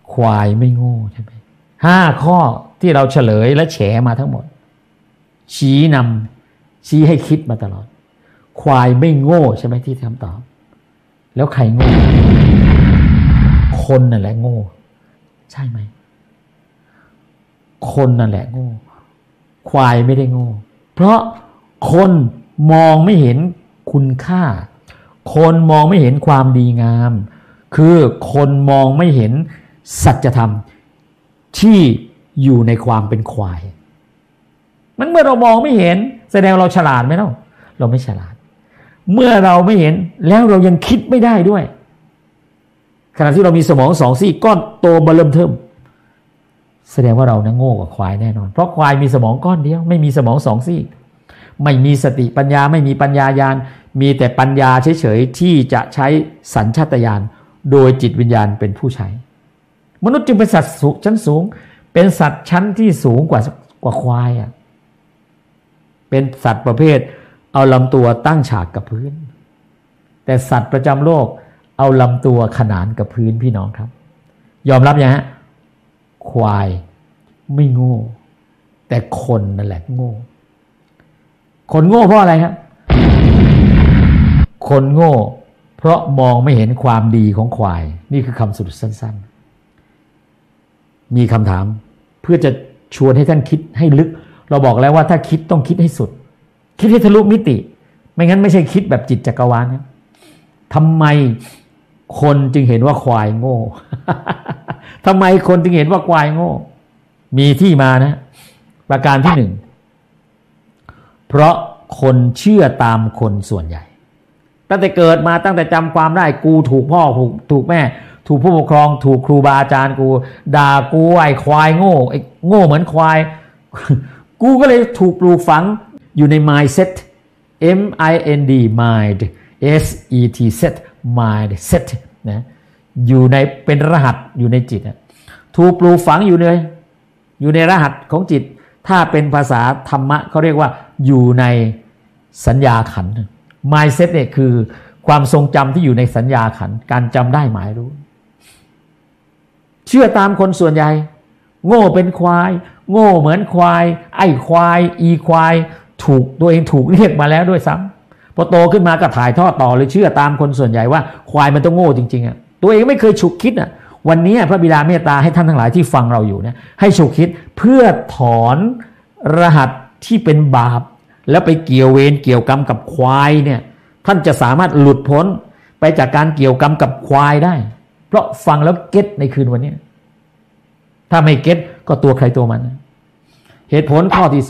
ควายไม่โง่ใช่ไหม5 ข้อที่เราเฉลยและแฉมาทั้งหมดชี้ให้คิดมาตลอดควายไม่โง่ใช่ไหมที่คำตอบแล้วใครโง่คนนั่นแหละโง่ใช่ไหมคนนั่นแหละโง่ควายไม่ได้โง่เพราะคนมองไม่เห็นคุณค่าคนมองไม่เห็นความดีงามคือคนมองไม่เห็นสัจธรรมที่อยู่ในความเป็นควายมันเมื่อเรามองไม่เห็นแสดงเราฉลาดไหมเนาะเราไม่ฉลาดเมื่อเราไม่เห็นแล้วเรายังคิดไม่ได้ด้วยขณะที่เรามีสมอง2 ซี่ก้อนโตเบิ่มเทิ่มแสดงว่าเรานะโง่กว่าควายแน่นอนเพราะควายมีสมองก้อนเดียวไม่มีสมอง2 ซี่ไม่มีสติปัญญาไม่มีปัญญาญาณมีแต่ปัญญาเฉยๆที่จะใช้สัญชาตญาณโดยจิตวิญญาณเป็นผู้ใช้มนุษย์จึงเป็นสัตว์ชั้นสูงเป็นสัตว์ชั้นที่สูงกว่าควายอ่ะเป็นสัตว์ประเภทเอาลำตัวตั้งฉากกับพื้นแต่สัตว์ประจำโลกเอาลำตัวขนานกับพื้นพี่น้องครับยอมรับยังฮะควายไม่โง่แต่คนนั่นแหละโง่คนโง่เพราะอะไรครับคนโง่เพราะมองไม่เห็นความดีของควายนี่คือคำสรุปสั้นๆมีคำถามเพื่อจะชวนให้ท่านคิดให้ลึกเราบอกแล้วว่าถ้าคิดต้องคิดให้สุดคิดให้ทะลุมิติไม่งั้นไม่ใช่คิดแบบจิตจักรวาลนะทำไมคนจึงเห็นว่าควายโง่ ทำไมคนจึงเห็นว่าควายโง่มีที่มานะประการที่ 1เพราะคนเชื่อตามคนส่วนใหญ่ตั้งแต่เกิดมาตั้งแต่จำความได้กูถูกพ่อถูกแม่ถูกผู้ปกครองถูกครูบาอาจารย์กูด่ากูไอ้ควายโง่ไอ้โง่เหมือนควาย กูก็เลยถูกปลูกฝังอยู่ใน mindset mind mind set set mind set นะอยู่ในเป็นรหัสอยู่ในจิตถูกปลูกฝังอยู่ในรหัสของจิตถ้าเป็นภาษาธรรมะเขาเรียกว่าอยู่ในสัญญาขันธ์ mindset เนี่ยคือความทรงจำที่อยู่ในสัญญาขันธ์การจำได้หมายรู้เชื่อตามคนส่วนใหญ่โง่เป็นควายโง่เหมือนควายไอ้ควายอีควายถูกตัวเองถูกเรียกมาแล้วด้วยซ้ำพอโตขึ้นมาก็ถ่ายทอดต่อเลยเชื่อตามคนส่วนใหญ่ว่าควายมันต้องโง่จริงๆอ่ะตัวเองไม่เคยฉุกคิดอ่ะวันนี้พระบิดาเมตตาให้ท่านทั้งหลายที่ฟังเราอยู่เนี่ยให้ฉุกคิดเพื่อถอนรหัสที่เป็นบาปแล้วไปเกี่ยวเวรเกี่ยวกรรมกับควายเนี่ยท่านจะสามารถหลุดพ้นไปจากการเกี่ยวกรรมกับควายได้เพราะฟังแล้วเก็ตในคืนวันนี้ถ้าไม่เก็ตก็ตัวใครตัวมันเหตุผลข้อที่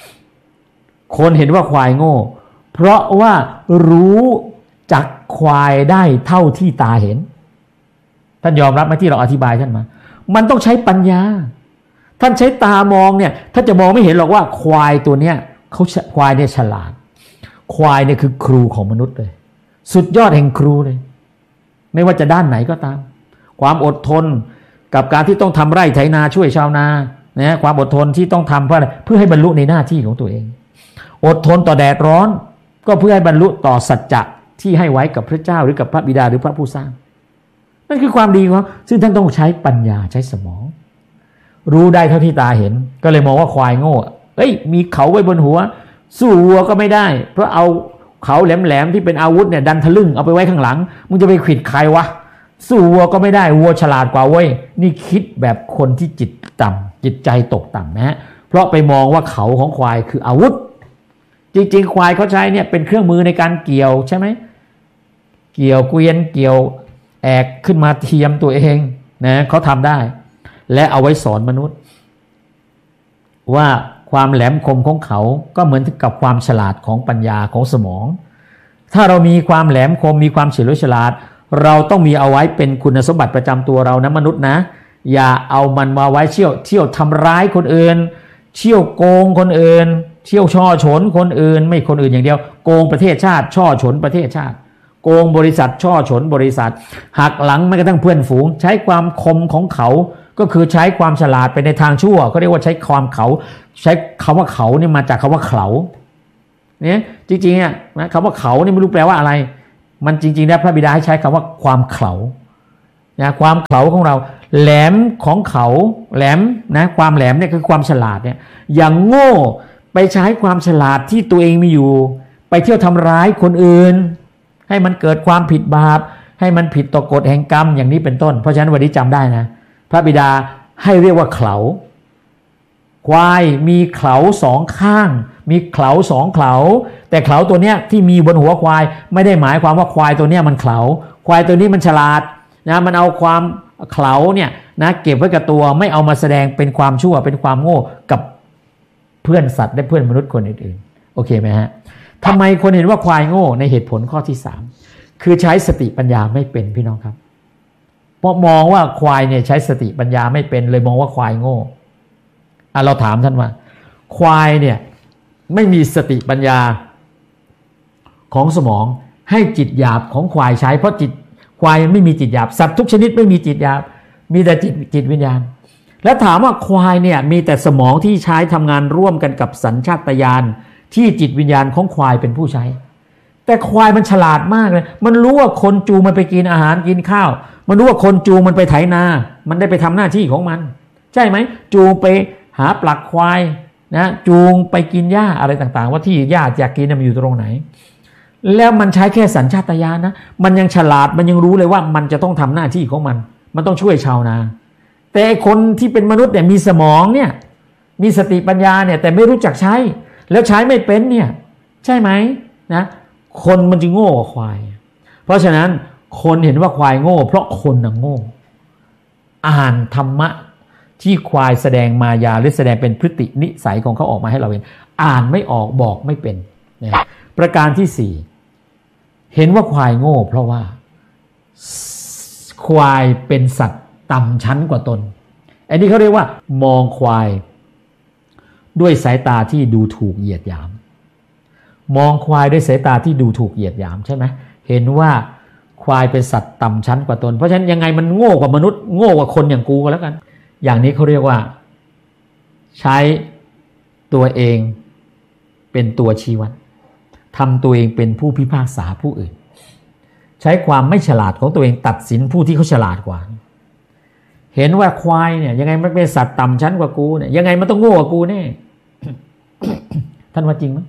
2คนเห็นว่าควายโง่เพราะว่ารู้จักควายได้เท่าที่ตาเห็นท่านยอมรับไหมที่เราอธิบายท่านมามันต้องใช้ปัญญาท่านใช้ตามองเนี่ยท่านจะมองไม่เห็นหรอกว่าควายตัวเนี้ยควายเนี่ยฉลาดควายเนี่ยคือครูของมนุษย์เลยสุดยอดแห่งครูเลยไม่ว่าจะด้านไหนก็ตามความอดทนกับการที่ต้องทำไร่ไถนาช่วยชาวนานะความอดทนที่ต้องทำเพื่อให้บรรลุในหน้าที่ของตัวเองอดทนต่อแดดร้อนก็เพื่อให้บรรลุต่อสัจจะที่ให้ไว้กับพระเจ้าหรือกับพระบิดาหรือพระผู้สร้างนั่นคือความดีครับซึ่งท่านต้องใช้ปัญญาใช้สมองรู้ได้เท่าที่ตาเห็นก็เลยมองว่าควายโง่มีเขาไว้บนหัวสู้วัวก็ไม่ได้เพราะเอาเขาแหลมๆที่เป็นอาวุธเนี่ยดันทะลึ่งเอาไปไว้ข้างหลังมึงจะไปขวิดใครวะสู้วัวก็ไม่ได้วัวฉลาดกว่าเว้ยนี่คิดแบบคนที่จิตต่ำจิตใจตกต่ำนะฮะเพราะไปมองว่าเขาของควายคืออาวุธจริงๆควายเขาใช้เนี่ยเป็นเครื่องมือในการเกี่ยวใช่ไหมเกี่ยวเกวียนเกี่ยวแอกขึ้นมาเทียมตัวเองนะเขาทำได้และเอาไว้สอนมนุษย์ว่าความแหลมคมของเขาก็เหมือนกับความฉลาดของปัญญาของสมองถ้าเรามีความแหลมคมมีความเฉลียวฉลาดเราต้องมีเอาไว้เป็นคุณสมบัติประจำตัวเรานะมนุษย์นะอย่าเอามันมาไว้เที่ยวทำร้ายคนอื่นเที่ยวโกงคนอื่นเที่ยวช่อฉนคนอื่นไม่คนอื่นอย่างเดียวโกงประเทศชาติช่อฉนประเทศชาติโกงบริษัทช่อฉนบริษัทหักหลังแม้กระทั่งเพื่อนฝูงใช้ความคมของเขาก็คือใช้ความฉลาดไปในทางชั่วเขาเรียกว่าใช้ความเขาใช้คำว่าเขาเนี่ยมาจากคำว่าเขาเนี่ยจริงๆอ่ะนะคำว่าเขาเนี่ยไม่รู้แปลว่าอะไรมันจริงๆแล้วพระบิดาให้ใช้คำว่าความเขานะความเขาของเราแหลมของเขาแหลมนะความแหลมเนี่ยคือความฉลาดเนี่ยอย่างโง่ไปใช้ความฉลาดที่ตัวเองมีอยู่ไปเที่ยวทำร้ายคนอื่นให้มันเกิดความผิดบาปให้มันผิดต่อกฎแห่งกรรมอย่างนี้เป็นต้นเพราะฉะนั้นวันนี้จำได้นะพระบิดาให้เรียกว่าเขลาควายมีเขลาสองข้างมีเขลาสองเขลาแต่เขลาตัวเนี้ยที่มีบนหัวควายไม่ได้หมายความว่าควายตัวเนี้ยมันเขลาควายตัวนี้มันฉลาดนะมันเอาความเขลาเนี่ยนะเก็บไว้กับตัวไม่เอามาแสดงเป็นความชั่วเป็นความโง่กับเพื่อนสัตว์และเพื่อนมนุษย์คนอื่นๆโอเคไหมฮะทำไมคนเห็นว่าควายโง่ในเหตุผลข้อที่3คือใช้สติปัญญาไม่เป็นพี่น้องครับเพราะมองว่าควายเนี่ยใช้สติปัญญาไม่เป็นเลยมองว่าควายโง่เราถามท่านว่าควายเนี่ยไม่มีสติปัญญาของสมองให้จิตหยาบของควายใช้เพราะจิตควายไม่มีจิตหยาบสัตว์ทุกชนิดไม่มีจิตหยาบมีแต่จิตวิญญาณแล้วถามว่าควายเนี่ยมีแต่สมองที่ใช้ทำงานร่วมกันกับสัญชาตญาณที่จิตวิญญาณของควายเป็นผู้ใช้แต่ควายมันฉลาดมากเลยมันรู้ว่าคนจูงมันไปกินอาหารกินข้าวมันรู้ว่าคนจูงมันไปไถนามันได้ไปทำหน้าที่ของมันใช่ไหมจูงไปหาปลักควายนะจูงไปกินหญ้าอะไรต่างๆว่าที่หญ้าอยากกินมันอยู่ตรงไหนแล้วมันใช้แค่สัญชาตญาณนะมันยังฉลาดมันยังรู้เลยว่ามันจะต้องทำหน้าที่ของมันต้องช่วยชาวนาแต่คนที่เป็นมนุษย์เนี่ยมีสมองเนี่ยมีสติปัญญาเนี่ยแต่ไม่รู้จักใช้แล้วใช้ไม่เป็นเนี่ยใช่ไหมนะคนมันจึงโง่กว่าควายเพราะฉะนั้นคนเห็นว่าควายโง่เพราะคนน่ะโง่อ่านธรรมะที่ควายแสดงมายาหรือแสดงเป็นพฤตินิสัยของเขาออกมาให้เราเห็นอ่านไม่ออกบอกไม่เป็นนะประการที่4เห็นว่าควายโง่เพราะว่าควายเป็นสัตว์ต่ำชั้นกว่าตนอันนี้เขาเรียกว่ามองควายด้วยสายตาที่ดูถูกเหยียดหยามมองควายด้วยสายตาที่ดูถูกเหยียดหยามใช่ไหมเห็นว่าควายเป็นสัตว์ต่ำชั้นกว่าตนเพราะฉะนั้นยังไงมันโง่กว่ามนุษย์โง่กว่าคนอย่างกูก็แล้วกันอย่างนี้เขาเรียกว่าใช้ตัวเองเป็นตัวชี้วัดทำตัวเองเป็นผู้พิพากษาผู้อื่นใช้ความไม่ฉลาดของตัวเองตัดสินผู้ที่เขาฉลาดกว่าเห็นว่าควายเนี่ยยังไงมันเป็นสัตว์ต่ำชั้นกว่ากูเนี่ยยังไงมันต้องโง่กว่ากูแน่ ท่านว่าจริงไหม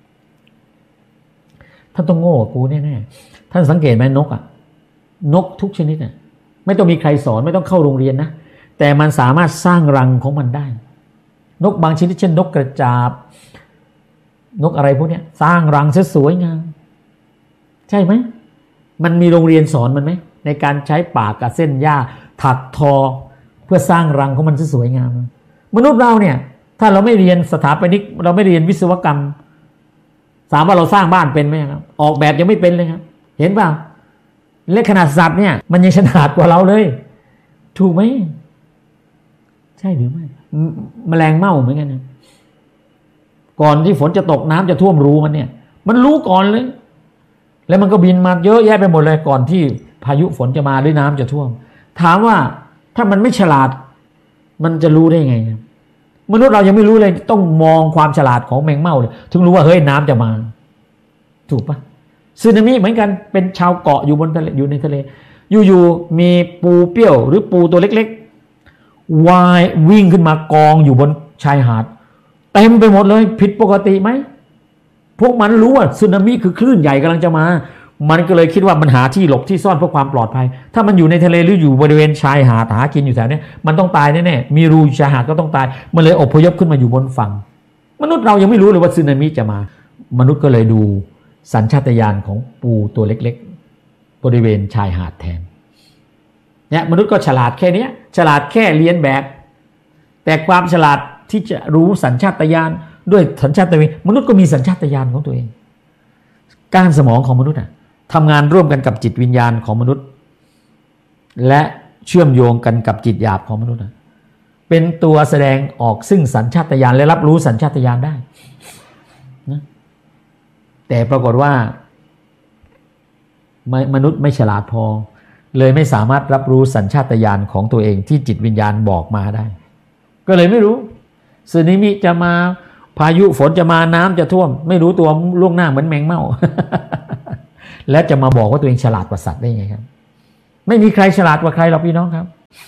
ท่านต้องโง่กว่ากูแน่ๆท่านสังเกตไหมนกอ่ะนกทุกชนิดอ่ะไม่ต้องมีใครสอนไม่ต้องเข้าโรงเรียนนะแต่มันสามารถสร้างรังของมันได้นกบางชนิดเช่นนกกระจาบนกอะไรพวกนี้สร้างรังสวยงามใช่ไหมมันมีโรงเรียนสอนมันไหมในการใช้ปากกับเส้นหญ้าถักทอเพื่อสร้างรังของมันสวยงามมนุษย์เราเนี่ยถ้าเราไม่เรียนสถาปนิกเราไม่เรียนวิศวกรรมถามว่าเราสร้างบ้านเป็นไหมครับออกแบบยังไม่เป็นเลยครับเห็นเปล่าและขนาดสัตว์เนี่ยมันยังฉลาดกว่าเราเลยถูกไหมใช่หรือไม่แมลงเม่าเหมือนกันนะก่อนที่ฝนจะตกน้ำจะท่วมรูมันเนี่ยมันรู้ก่อนเลยแล้วมันก็บินมาเยอะแยะไปหมดเลยก่อนที่พายุฝนจะมาหรือน้ำจะท่วมถามว่าถ้ามันไม่ฉลาดมันจะรู้ได้ไงมนุษย์เรายังไม่รู้เลยต้องมองความฉลาดของแมงเม่าเลยถึงรู้ว่าเฮ้ยน้ำจะมาถูกปะสึนามิเหมือนกันเป็นชาวเกาะอยู่บนทะเลอยู่ในทะเลอยู่ๆมีปูเปี้ยวหรือปูตัวเล็กๆว่ายวิ่งขึ้นมากองอยู่บนชายหาดเต็มไปหมดเลยผิดปกติไหมพวกมันรู้ว่าสึนามิคือคลื่นใหญ่กำลังจะมามันก็เลยคิดว่ามันหาที่หลบที่ซ่อนเพื่อความปลอดภัยถ้ามันอยู่ในทะเลหรืออยู่บริเวณชายหาดหากินอยู่แถวนี้มันต้องตายแน่ๆมีรูชายหาดก็ต้องตายมันเลยอพยพขึ้นมาอยู่บนฝั่งมนุษย์เรายังไม่รู้เลยว่าสึนามิจะมามนุษย์ก็เลยดูสัญชาตญาณของปูตัวเล็กๆบริเวณชายหาดแทนเนี่ยมนุษย์ก็ฉลาดแค่นี้ฉลาดแค่เรียนแบบแต่ความฉลาดที่จะรู้สัญชาตญาณด้วยสัญชาตญาณมนุษย์ก็มีสัญชาตญาณของตัวเองก้านสมองของมนุษย์ทำงานร่วมกันกับจิตวิญญาณของมนุษย์และเชื่อมโยงกันกับจิตหยาบของมนุษย์เป็นตัวแสดงออกซึ่งสัญชาตญาณและรับรู้สัญชาตญาณได้นะแต่ปรากฏว่ามนุษย์ไม่ฉลาดพอเลยไม่สามารถรับรู้สัญชาตญาณของตัวเองที่จิตวิญญาณบอกมาได้ก็เลยไม่รู้สึนามิจะมาพายุฝนจะมาน้ำจะท่วมไม่รู้ตัวล่วงหน้าเหมือนแมงเม่า และจะมาบอกว่าตัวเองฉลาดกว่าสัตว์ได้ไงครับไม่มีใครฉลาดกว่าใครหรอกพี่น้องครับ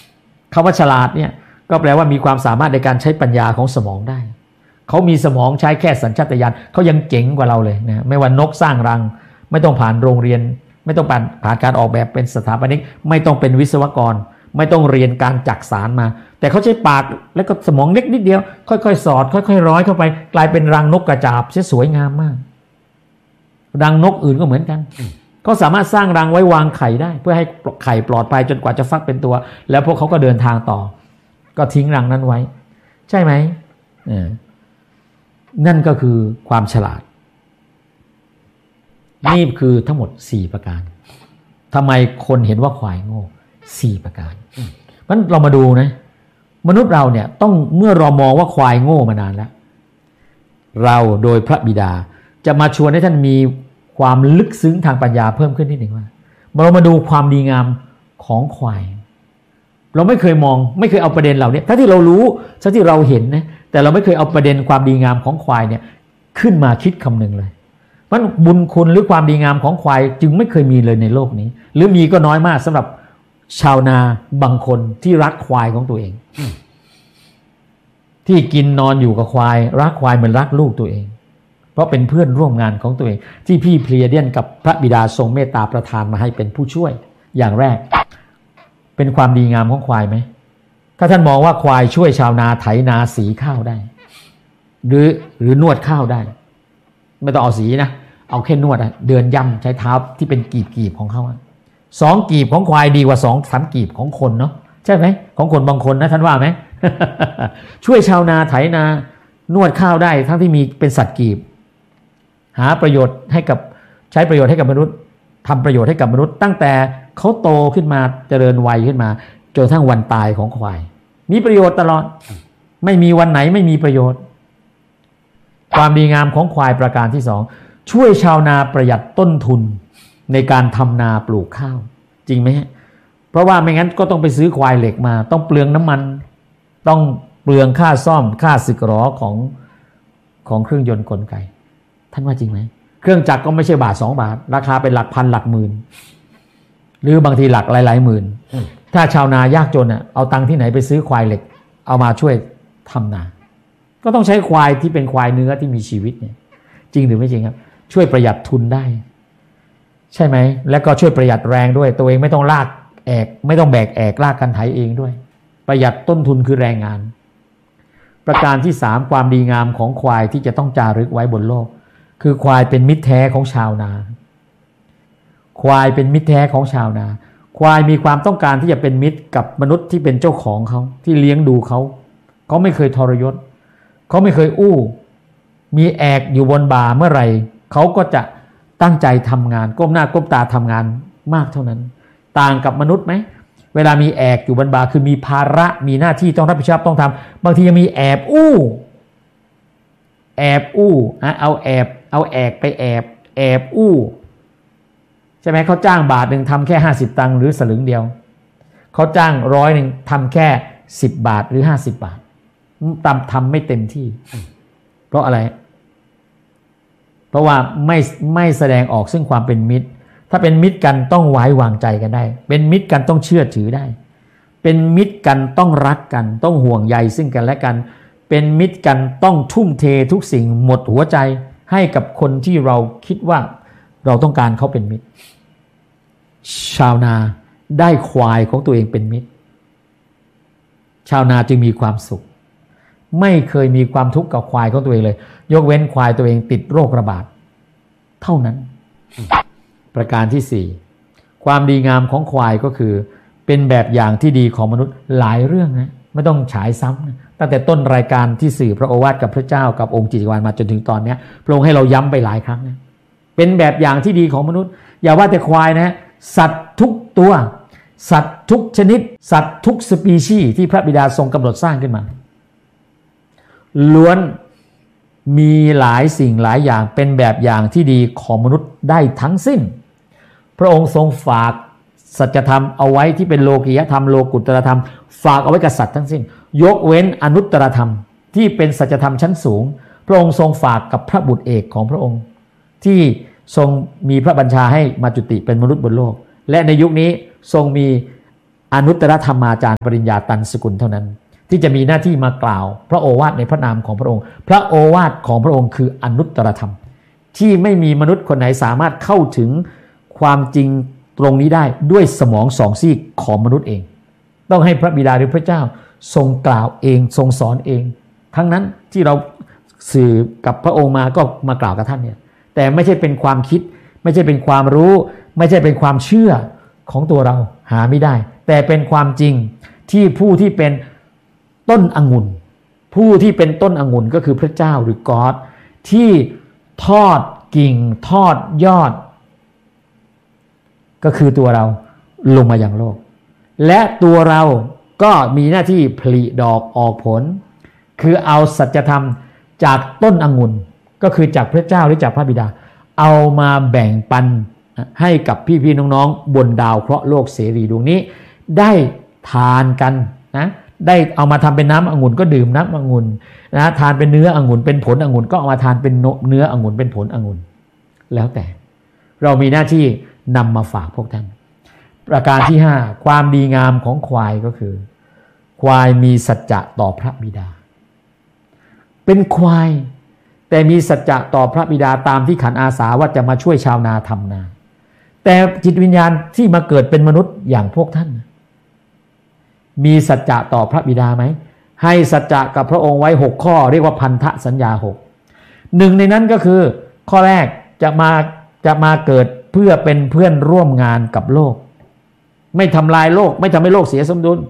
คำว่าฉลาดเนี่ยก็แปลว่ามีความสามารถในการใช้ปัญญาของสมองได้เขามีสมองใช้แค่สัญชาตญาณเขายังเจ๋งกว่าเราเลยนะไม่ว่านกสร้างรังไม่ต้องผ่านโรงเรียนไม่ต้องผ่านการออกแบบเป็นสถาปนิกไม่ต้องเป็นวิศวกรไม่ต้องเรียนการจักสารมาแต่เขาใช้ปากแล้วก็สมองเล็กนิดเดียวค่อยๆสอดค่อยๆร้อยเข้าไปกลายเป็นรังนกกระจาบสวยงามมากรังนกอื่นก็เหมือนกันเขาสามารถสร้างรังไว้วางไข่ได้เพื่อให้ไข่ปลอดภัยจนกว่าจะฟักเป็นตัวแล้วพวกเขาก็เดินทางต่อก็ทิ้งรังนั้นไว้ใช่ไหมนั่นก็คือความฉลาดนี่คือทั้งหมด4ประการทำไมคนเห็นว่าควายโง่4ประการเพราะฉะนั้นเรามาดูนะมนุษย์เราเนี่ยต้องเมื่อเรามองว่าควายโง่มานานแล้วเราโดยพระบิดาจะมาชวนให้ท่านมีความลึกซึ้งทางปัญญาเพิ่มขึ้นนิดหนึ่งว่าเรามาดูความดีงามของควายเราไม่เคยมองไม่เคยเอาประเด็นเหล่านี้ถ้าที่เรารู้ถ้าที่เราเห็นนะแต่เราไม่เคยเอาประเด็นความดีงามของควายเนี่ยขึ้นมาคิดคำนึงเลยเพราะบุญคุณหรือความดีงามของควายจึงไม่เคยมีเลยในโลกนี้หรือมีก็น้อยมากสำหรับชาวนาบางคนที่รักควายของตัวเองที่กินนอนอยู่กับควายรักควายเหมือนรักลูกตัวเองเพราะเป็นเพื่อนร่วมงานของตัวเองที่พี่เพลียเดียนกับพระบิดาทรงเมตตาประทานมาให้เป็นผู้ช่วยอย่างแรกเป็นความดีงามของควายไหมถ้าท่านมองว่าควายช่วยชาวนาไถนาสีข้าวได้หรือนวดข้าวได้ไม่ต้องเอาสีนะเอาแค่นวดเดินย่ำใช้เท้าที่เป็นกีบของเขา2 กีบของควายดีกว่า 2-3 กีบของคนเนาะใช่ไหมของคนบางคนนะท่านว่าไหม ช่วยชาวนาไถนานวดข้าวได้ทั้งที่มีเป็นสัตว์กีบหาประโยชน์ให้กับใช้ประโยชน์ให้กับมนุษย์ทำประโยชน์ให้กับมนุษย์ตั้งแต่เขาโตขึ้นมาเจริญวัยขึ้นมาจนทั้งวันตายของควายมีประโยชน์ตลอดไม่มีวันไหนไม่มีประโยชน์ความดีงามของควายประการที่2ช่วยชาวนาประหยัดต้นทุนในการทำนาปลูกข้าวจริงไหมเพราะว่าไม่งั้นก็ต้องไปซื้อควายเหล็กมาต้องเปลืองน้ำมันต้องเปลืองค่าซ่อมค่าสึกหรอของเครื่องยนต์กลไกท่านว่าจริงไหมเครื่องจักรก็ไม่ใช่บาท2 บาทราคาเป็นหลักพันหลักหมื่นหรือบางทีหลักหลายหมื่นถ้าชาวนายากจนเอาตังค์ที่ไหนไปซื้อควายเหล็กเอามาช่วยทำนาก็ต้องใช้ควายที่เป็นควายเนื้อที่มีชีวิตเนี่ยจริงหรือไม่จริงครับช่วยประหยัดทุนได้ใช่ไหมแล้วก็ช่วยประหยัดแรงด้วยตัวเองไม่ต้องลากแอกไม่ต้องแบกแอกลากกันไถเองด้วยประหยัดต้นทุนคือแรงงานประการที่3ความดีงามของควายที่จะต้องจารึกไว้บนโลกคือควายเป็นมิตรแท้ของชาวนาควายเป็นมิตรแท้ของชาวนาควายมีความต้องการที่จะเป็นมิตรกับมนุษย์ที่เป็นเจ้าของเขาที่เลี้ยงดูเขาไม่เคยทรยศเขาไม่เคยอู้มีแอกอยู่บนบ่าเมื่อไหร่เขาก็จะตั้งใจทำงานก้มหน้าก้มตาทำงานมากเท่านั้นต่างกับมนุษย์ไหมเวลามีแอกอยู่บนบ่าคือมีภาระมีหน้าที่ต้องรับผิดชอบต้องทำบางทียังมีแอบอู้เอาแอกไปแอบอู้ใช่ไหมเขาจ้างบาทหนึ่งทำแค่50 ตังค์หรือสลึงเดียวเขาจ้าง100ทำแค่10 บาทหรือ50 บาททำไม่เต็มที่เพราะอะไรเพราะว่าไม่แสดงออกซึ่งความเป็นมิตรถ้าเป็นมิตรกันต้องไว้วางใจกันได้เป็นมิตรกันต้องเชื่อถือได้เป็นมิตรกันต้องรักกันต้องห่วงใยซึ่งกันและกันเป็นมิตรกันต้องทุ่มเททุกสิ่งหมดหัวใจให้กับคนที่เราคิดว่าเราต้องการเขาเป็นมิตรชาวนาได้ควายของตัวเองเป็นมิตรชาวนาจึงมีความสุขไม่เคยมีความทุกข์กับควายของตัวเองเลยยกเว้นควายตัวเองติดโรคระบาดเท่านั้นประการที่4ความดีงามของควายก็คือเป็นแบบอย่างที่ดีของมนุษย์หลายเรื่องนะไม่ต้องฉายซ้ำนะตั้งแต่ต้นรายการที่สื่อพระโอวาทกับพระเจ้ากับองค์จิตติวานมาจนถึงตอนนี้พระองค์ให้เราย้ำไปหลายครั้งนะเป็นแบบอย่างที่ดีของมนุษย์อย่าว่าแต่ควายนะสัตว์ทุกตัวสัตว์ทุกชนิดสัตว์ทุกสปีชีส์ที่พระบิดาทรงกำหนดสร้างขึ้นมาล้วนมีหลายสิ่งหลายอย่างเป็นแบบอย่างที่ดีของมนุษย์ได้ทั้งสิ้นพระองค์ทรงฝากสัจธรรมเอาไว้ที่เป็นโลกียธรรมโลกุตตรธรรมฝากเอาไว้กับสัตว์ทั้งสิ้นยกเว้นอนุตตรธรรมที่เป็นสัจธรรมชั้นสูงพระองค์ทรงฝากกับพระบุตรเอกของพระองค์ที่ทรงมีพระบัญชาให้มาจุติเป็นมนุษย์บนโลกและในยุคนี้ทรงมีอนุตตรธรรมาจารย์ปริญญาตันสกุลเท่านั้นที่จะมีหน้าที่มากล่าวพระโอวาทในพระนามของพระองค์พระโอวาทของพระองค์คืออนุตตรธรรมที่ไม่มีมนุษย์คนไหนสามารถเข้าถึงความจริงตรงนี้ได้ด้วยสมองสองซีกของมนุษย์เองต้องให้พระบิดาหรือพระเจ้าทรงกล่าวเองทรงสอนเองทั้งนั้นที่เราสื่อกับพระองค์มาก็มากล่าวกับท่านเนี่ยแต่ไม่ใช่เป็นความคิดไม่ใช่เป็นความรู้ไม่ใช่เป็นความเชื่อของตัวเราหาไม่ได้แต่เป็นความจริงที่ผู้ที่เป็นต้นองุ่นผู้ที่เป็นต้นองุ่นก็คือพระเจ้าหรือกอดที่ทอดกิ่งทอดยอดก็คือตัวเราลงมาอย่างโลกและตัวเราก็มีหน้าที่ผลิดอกออกผลคือเอาสัจธรรมจากต้นองุ่นก็คือจากพระเจ้าหรือจากพระบิดาเอามาแบ่งปันให้กับพี่ๆน้องๆบนดาวเคราะห์โลกเสรีดวงนี้ได้ทานกันนะได้เอามาทำเป็นน้ำองุ่นก็ดื่มน้ำองุ่นนะทานเป็นเนื้อองุ่นเป็นผลองุ่นก็เอามาทานเป็นเนื้อองุ่นเป็นผลองุ่นแล้วแต่เรามีหน้าที่นำมาฝากพวกท่านประการที่5ความดีงามของควายก็คือควายมีสัจจะต่อพระบิดาเป็นควายแต่มีสัจจะต่อพระบิดาตามที่ขันอาสาว่าจะมาช่วยชาวนาทำนาแต่จิตวิญญาณที่มาเกิดเป็นมนุษย์อย่างพวกท่านมีสัจจะต่อพระบิดาไหมให้สัจจะกับพระองค์ไว้6ข้อเรียกว่าพันธสัญญา6หนึ่งในนั้นก็คือข้อแรกจะมาเกิดเพื่อเป็นเพื่อนร่วมงานกับโลกไม่ทำลายโลกไม่ทำให้โลกเสียสมดุล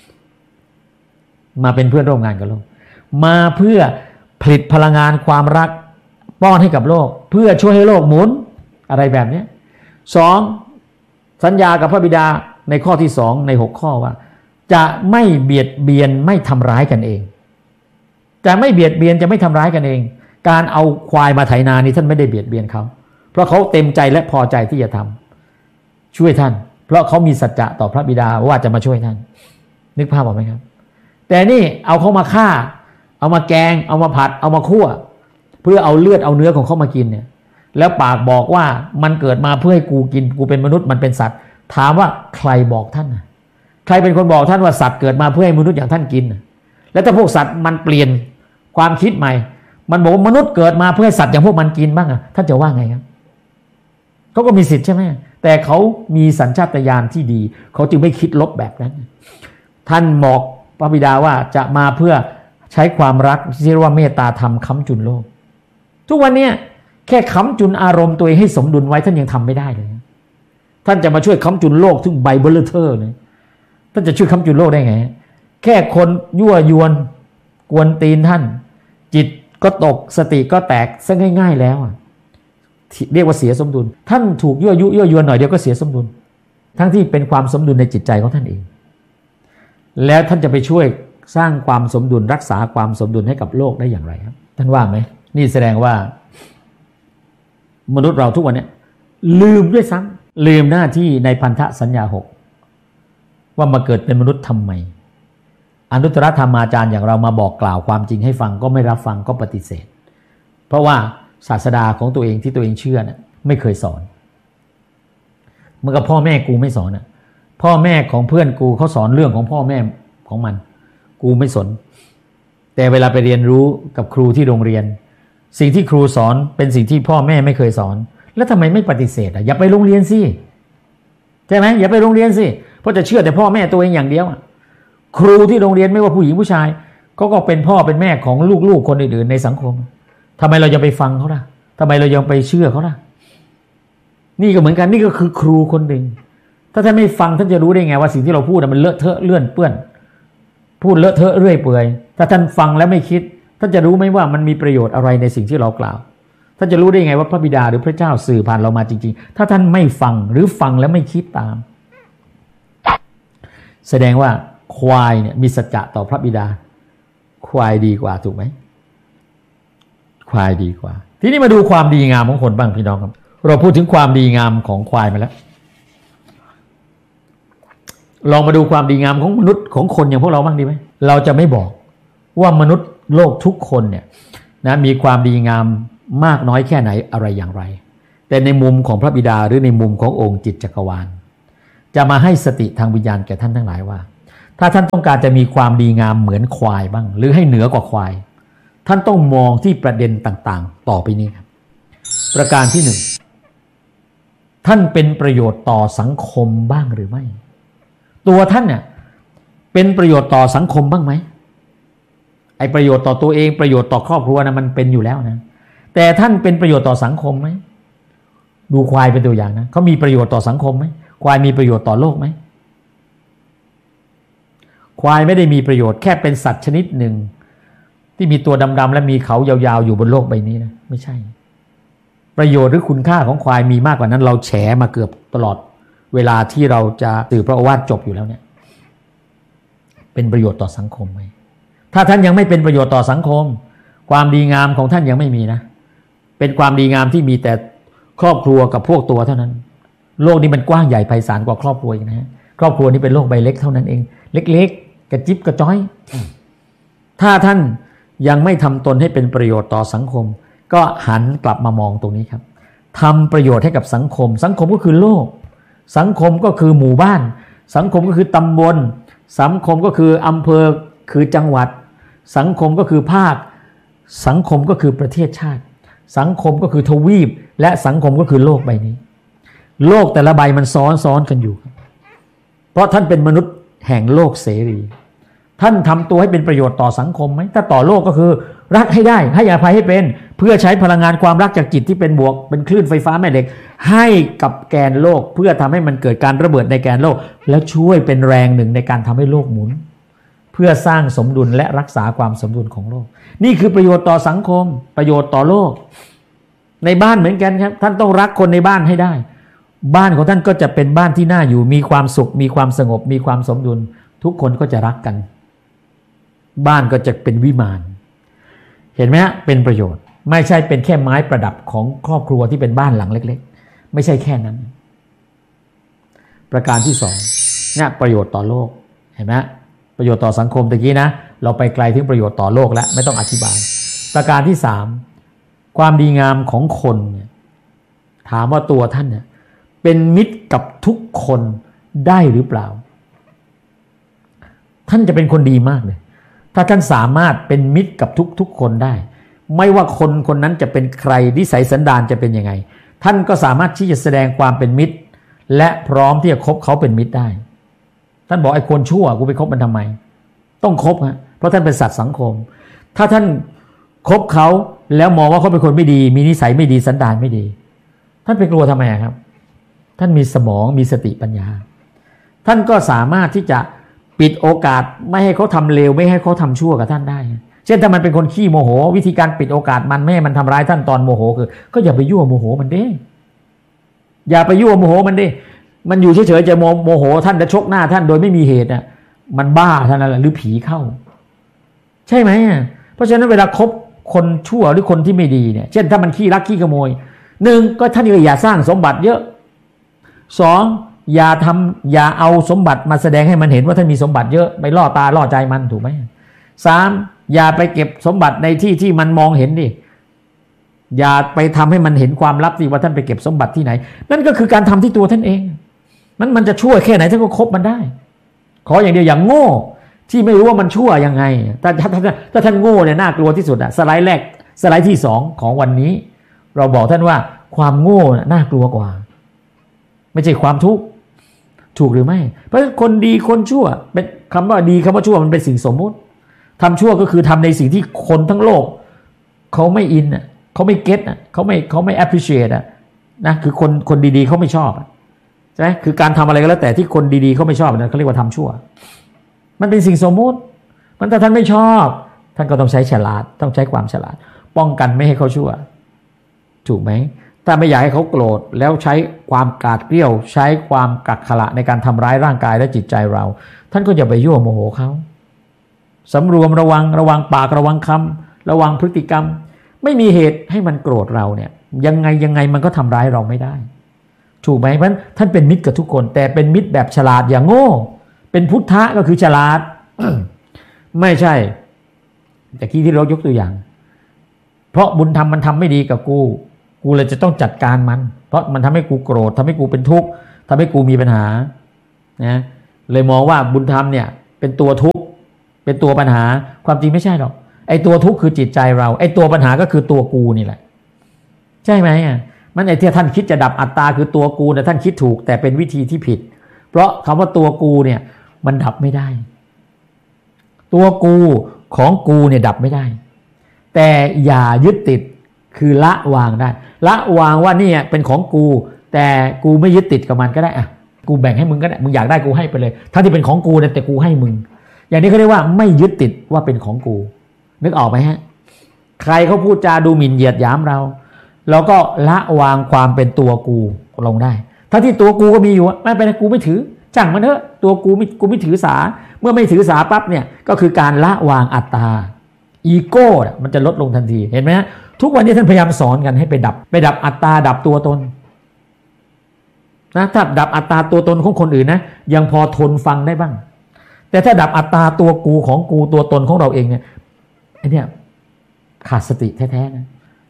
มาเป็นเพื่อนร่วมงานกับโลกมาเพื่อผลิตพลังงานความรักป้อนให้กับโลกเพื่อช่วยให้โลกหมุนอะไรแบบนี้2สัญญากับพระบิดาในข้อที่2ใน6ข้อว่าจะไม่เบียดเบียนไม่ทำร้ายกันเองจะไม่เบียดเบียนจะไม่ทำร้ายกันเองการเอาควายมาไถนานี่ท่านไม่ได้เบียดเบียนเขาเพราะเขาเต็มใจและพอใจที่จะทำช่วยท่านเพราะเขามีสัจจะต่อพระบิดาว่าจะมาช่วยท่านนึกภาพออกไหมครับแต่นี่เอาเขามาฆ่าเอามาแกงเอามาผัดเอามาคั่วเพื่อเอาเลือดเอาเนื้อของเขามากินเนี่ยแล้วปากบอกว่ามันเกิดมาเพื่อให้กูกินกูเป็นมนุษย์มันเป็นสัตว์ถามว่าใครบอกท่านใครเป็นคนบอกท่านว่าสัตว์เกิดมาเพื่อให้มนุษย์อย่างท่านกินแล้วถ้าพวกสัตว์มันเปลี่ยนความคิดใหม่มันบอกว่ามนุษย์เกิดมาเพื่อให้สัตว์อย่างพวกมันกินบ้างท่านจะว่าไงครับเขาก็มีสิทธิ์ใช่ไหมแต่เขามีสัญชาตญาณที่ดีเขาจึงไม่คิดลบแบบนั้นท่านบอกพระบิดาว่าจะมาเพื่อใช้ความรักที่เรียกว่าเมตตาธรรมค้ำจุนโลกทุกวันนี้แค่ค้ำจุนอารมณ์ตัวเองให้สมดุลไว้ท่านยังทำไม่ได้เลยท่านจะมาช่วยค้ำจุนโลกถึงใบเบลเทอร์เลยท่านจะช่วยค้ำจุนโลกได้ไงแค่คนยั่วยวนกวนตีนท่านจิตก็ตกสติก็แตกซะง่ายๆแล้วเรียกว่าเสียสมดุลท่านถูกยั่วยวนหน่อยเดียวก็เสียสมดุลทั้งที่เป็นความสมดุลในจิตใจของท่านเองแล้วท่านจะไปช่วยสร้างความสมดุลรักษาความสมดุลให้กับโลกได้อย่างไรครับท่านว่าไหมนี่แสดงว่ามนุษย์เราทุกวันนี้ลืมด้วยซ้ำลืมหน้าที่ในพันธสัญญา6ว่ามาเกิดเป็นมนุษย์ทำไมอนุตตรธรรมาจารย์อย่างเรามาบอกกล่าวความจริงให้ฟังก็ไม่รับฟังก็ปฏิเสธเพราะว่าศาสดาของตัวเองที่ตัวเองเชื่อน่ะไม่เคยสอนเมื่อกับพ่อแม่กูไม่สอนน่ะพ่อแม่ของเพื่อนกูเขาสอนเรื่องของพ่อแม่ของมันกูไม่สนแต่เวลาไปเรียนรู้กับครูที่โรงเรียนสิ่งที่ครูสอนเป็นสิ่งที่พ่อแม่ไม่เคยสอนแล้วทำไมไม่ปฏิเสธอย่าไปโรงเรียนสิใช่ไหมอย่าไปโรงเรียนสิเพราะจะเชื่อแต่พ่อแม่ตัวเองอย่างเดียวครูที่โรงเรียนไม่ว่าผู้หญิงผู้ชายเขาก็เป็นพ่อเป็นแม่ของลูกๆคนอื่นๆในสังคมทำไมเราจะไปฟังเขาล่ะทำไมเรายังไปเชื่อเขาล่ะนี่ก็เหมือนกันนี่ก็คือครูคนหนึ่งถ้าท่านไม่ฟังท่านจะรู้ได้ไงว่าสิ่งที่เราพูดมันเลอะเทอะเลื่อนเปื้อนพูดเลอะเทอะเรื่อยเปื่อยถ้าท่านฟังแล้วไม่คิดท่านจะรู้ไหมว่ามันมีประโยชน์อะไรในสิ่งที่เรากล่าวท่านจะรู้ได้ไงว่าพระบิดาหรือพระเจ้าสื่อผ่านเรามาจริงๆถ้าท่านไม่ฟังหรือฟังแล้วไม่คิดตามแสดงว่าควายเนี่ยมีสัจจะต่อพระบิดาควายดีกว่าถูกไหมควายดีกว่าทีนี้มาดูความดีงามของคนบ้างพี่น้องครับเราพูดถึงความดีงามของควายมาแล้วลองมาดูความดีงามของมนุษย์ของคนอย่างพวกเราบ้างดีไหมเราจะไม่บอกว่ามนุษย์โลกทุกคนเนี่ยนะมีความดีงามมากน้อยแค่ไหนอะไรอย่างไรแต่ในมุมของพระบิดาหรือในมุมขององค์จิตจักรวาลจะมาให้สติทางวิญญาณแก่ท่านทั้งหลายว่าถ้าท่านต้องการจะมีความดีงามเหมือนควายบ้างหรือให้เหนือกว่าควายท่านต้องมองที่ประเด็นต่างๆต่อไปนี้ครับประการที่หนึ่งท่านเป็นประโยชน์ต่อสังคมบ้างหรือไม่ตัวท่านเนี่ยเป็นประโยชน์ต่อสังคมบ้างไหมไอ้ประโยชน์ต่อตัวเองประโยชน์ต่อครอบครัวนะมันเป็นอยู่แล้วนะแต่ท่านเป็นประโยชน์ต่อสังคมไหมดูควายเป็นตัวอย่างนะเขามีประโยชน์ต่อสังคมไหมควายมีประโยชน์ต่อโลกไหมควายไม่ได้มีประโยชน์แค่เป็นสัตว์ชนิดหนึ่งที่มีตัวดำๆและมีเขายาวๆอยู่บนโลกใบนี้นะไม่ใช่ประโยชน์หรือคุณค่าของควายมีมากกว่านั้นเราแฉมาเกือบตลอดเวลาที่เราจะสื่อพระโอวาทจบอยู่แล้วเนี่ยเป็นประโยชน์ต่อสังคมไหมถ้าท่านยังไม่เป็นประโยชน์ต่อสังคมความดีงามของท่านยังไม่มีนะเป็นความดีงามที่มีแต่ครอบครัวกับพวกตัวเท่านั้นโลกนี้มันกว้างใหญ่ไพศาลกว่าครอบครัวอีกนะฮะครอบครัวนี้เป็นโลกใบเล็กเท่านั้นเองเล็กๆกระจิบกระจ้อยถ้าท่านยังไม่ทำตนให้เป็นประโยชน์ต่อสังคมก็หันกลับมามองตรงนี้ครับทำประโยชน์ให้กับสังคมสังคมก็คือโลกสังคมก็คือหมู่บ้านสังคมก็คือตำบลสังคมก็คืออำเภอคือจังหวัดสังคมก็คือภาคสังคมก็คือประเทศชาติสังคมก็คือทวีปและสังคมก็คือโลกใบนี้โลกแต่ละใบมันซ้อนกันอยู่เพราะท่านเป็นมนุษย์แห่งโลกเสรีท่านทำตัวให้เป็นประโยชน์ต่อสังคมไหมถ้าต่อโลกก็คือรักให้ได้ให้อภัยให้เป็นเพื่อใช้พลังงานความรักจากจิตที่เป็นบวกเป็นคลื่นไฟฟ้าแม่เหล็กให้กับแกนโลกเพื่อทำให้มันเกิดการระเบิดในแกนโลกแล้วช่วยเป็นแรงหนึ่งในการทำให้โลกหมุนเพื่อสร้างสมดุลและรักษาความสมดุลของโลกนี่คือประโยชน์ต่อสังคมประโยชน์ต่อโลกในบ้านเหมือนกันครับท่านต้องรักคนในบ้านให้ได้บ้านของท่านก็จะเป็นบ้านที่น่าอยู่มีความสุขมีความสงบมีความสมดุลทุกคนก็จะรักกันบ้านก็จะเป็นวิมานเห็นไหมฮะเป็นประโยชน์ไม่ใช่เป็นแค่ไม้ประดับของครอบครัวที่เป็นบ้านหลังเล็กๆไม่ใช่แค่นั้นประการที่สองเนี่ยประโยชน์ต่อโลกเห็นไหมประโยชน์ต่อสังคมตะกี้นะเราไปไกลถึงประโยชน์ต่อโลกแล้วไม่ต้องอธิบายประการที่สามความดีงามของคนเนี่ยถามว่าตัวท่านเนี่ยเป็นมิตรกับทุกคนได้หรือเปล่าท่านจะเป็นคนดีมากเลยถ้าท่านสามารถเป็นมิตรกับทุกคนได้ไม่ว่าคนคนนั้นจะเป็นใครนิสัยสันดานจะเป็นยังไงท่านก็สามารถที่จะแสดงความเป็นมิตรและพร้อมที่จะคบเขาเป็นมิตรได้ท่านบอกไอ้คนชั่วกูไปคบมันทำไมต้องคบฮะเพราะท่านเป็นสัตว์สังคมถ้าท่านคบเขาแล้วมองว่าเขาเป็นคนไม่ดีมีนิสัยไม่ดีสันดานไม่ดีท่านไปกลัวทำไมครับท่านมีสมองมีสติปัญญาท่านก็สามารถที่จะปิดโอกาสไม่ให้เขาทำเลวไม่ให้เขาทำชั่วกับท่านได้เช่นถ้ามันเป็นคนขี้โมโหวิธีการปิดโอกาสมันไม่ให้มันทำร้ายท่านตอนโมโหคือก็อย่าไปยั่วโมโหมันดิอย่าไปยั่วโมโหมันดิมันอยู่เฉยๆจะโมโหท่านจะชกหน้าท่านโดยไม่มีเหตุอ่ะมันบ้าท่านนั่นแหละหรือผีเข้าใช่ไหมเพราะฉะนั้นเวลาคบคนชั่วหรือคนที่ไม่ดีเนี่ยเช่นถ้ามันขี้รักขี้ขโมยหนึ่งก็ท่านอย่าสร้างสมบัติเยอะสองอย่าเอาสมบัติมาแสดงให้มันเห็นว่าท่านมีสมบัติเยอะไปล่อตาล่อใจมันถูกไหมสามอย่าไปเก็บสมบัติในที่ที่มันมองเห็นดิอย่าไปทำให้มันเห็นความลับสิว่าท่านไปเก็บสมบัติที่ไหนนั่นก็คือการทำที่ตัวท่านเองมันจะชั่วแค่ไหนท่านก็คบมันได้ขออย่างเดียวอย่างโง่ที่ไม่รู้ว่ามันชั่วยังไงถ้าท่านโง่เนี่ยน่ากลัวที่สุดอะสไลด์แรกสไลด์ที่สองของวันนี้เราบอกท่านว่าความโง่น่ากลัวกว่าไม่ใช่ความทุกข์ถูกหรือไม่เพราะคนดีคนชั่วเป็นคำว่าดีคำว่าชั่วมันเป็นสิ่งสมมุติทำชั่วก็คือทำในสิ่งที่คนทั้งโลกเขาไม่อินอ่ะเขาไม่เก็ตอ่ะเขาไม่ appreciate อ่ะนะคือคนดีๆเขาไม่ชอบใช่ไหมคือการทำอะไรก็แล้วแต่ที่คนดีๆเขาไม่ชอบนะเขาเรียกว่าทำชั่วมันเป็นสิ่งสมมุติมันถ้าท่านไม่ชอบท่านก็ต้องใช้ฉลาดต้องใช้ความฉลาดป้องกันไม่ให้เขาชั่วถูกไหมถ้าไม่อยากให้เขาโกรธแล้วใช้ความกาดเกรี้ยวใช้ความกักขระในการทำร้ายร่างกายและจิตใจเราท่านก็อย่าไปยั่วโมโหเขาสำรวมระวังปากระวังคำระวังพฤติกรรมไม่มีเหตุให้มันโกรธเราเนี่ยยังไงมันก็ทำร้ายเราไม่ได้ถูกไหมเพราะท่านเป็นมิตรกับทุกคนแต่เป็นมิตรแบบฉลาดอย่างโง่เป็นพุทธะก็คือฉลาด ไม่ใช่แต่ที่เรายกตัวอย่างเพราะบุญธรรมมันทำไม่ดีกับกูเลยจะต้องจัดการมันเพราะมันทำให้กูโกรธทำให้กูเป็นทุกข์ทำให้กูมีปัญหานะเลยมองว่าบุญธรรมเนี่ยเป็นตัวทุกข์เป็นตัวปัญหาความจริงไม่ใช่หรอกไอ้ตัวทุกข์คือจิตใจเราไอ้ตัวปัญหาก็คือตัวกูนี่แหละใช่ไหมมันไอ้ที่ท่านคิดจะดับอัตตาคือตัวกูแต่ท่านคิดถูกแต่เป็นวิธีที่ผิดเพราะคำว่าตัวกูเนี่ยมันดับไม่ได้ตัวกูของกูเนี่ยดับไม่ได้แต่อย่ายึดติดคือละวางได้ละวางว่านี่เป็นของกูแต่กูไม่ยึดติดกับมันก็ได้อะกูแบ่งให้มึงก็ได้มึงอยากได้กูให้ไปเลยถ้าที่เป็นของกูแต่กูให้มึงอย่างนี้เขาเรียกว่าไม่ยึดติดว่าเป็นของกูนึกออกไหมฮะใครเขาพูดจาดูหมิ่นเหยียดหยามเราก็ละวางความเป็นตัวกูลงได้ถ้าที่ตัวกูก็มีอยู่ไม่เป็นไรกูไม่ถือจังมันเถอะตัวกูไม่ถือสาเมื่อไม่ถือสาปั๊บเนี่ยก็คือการละวางอัตตาอีโก้มันจะลดลงทันทีเห็นไหมฮะทุกวันนี้ท่านพยายามสอนกันให้ไปดับอัตตาดับตัวตนนะถ้าดับอัตตาตัวตนของคนอื่นนะยังพอทนฟังได้บ้างแต่ถ้าดับอัตตาตัวกูของกูตัวตนของเราเองเนี่ยไอ้เนี่ยขาดสติแท้ๆนะ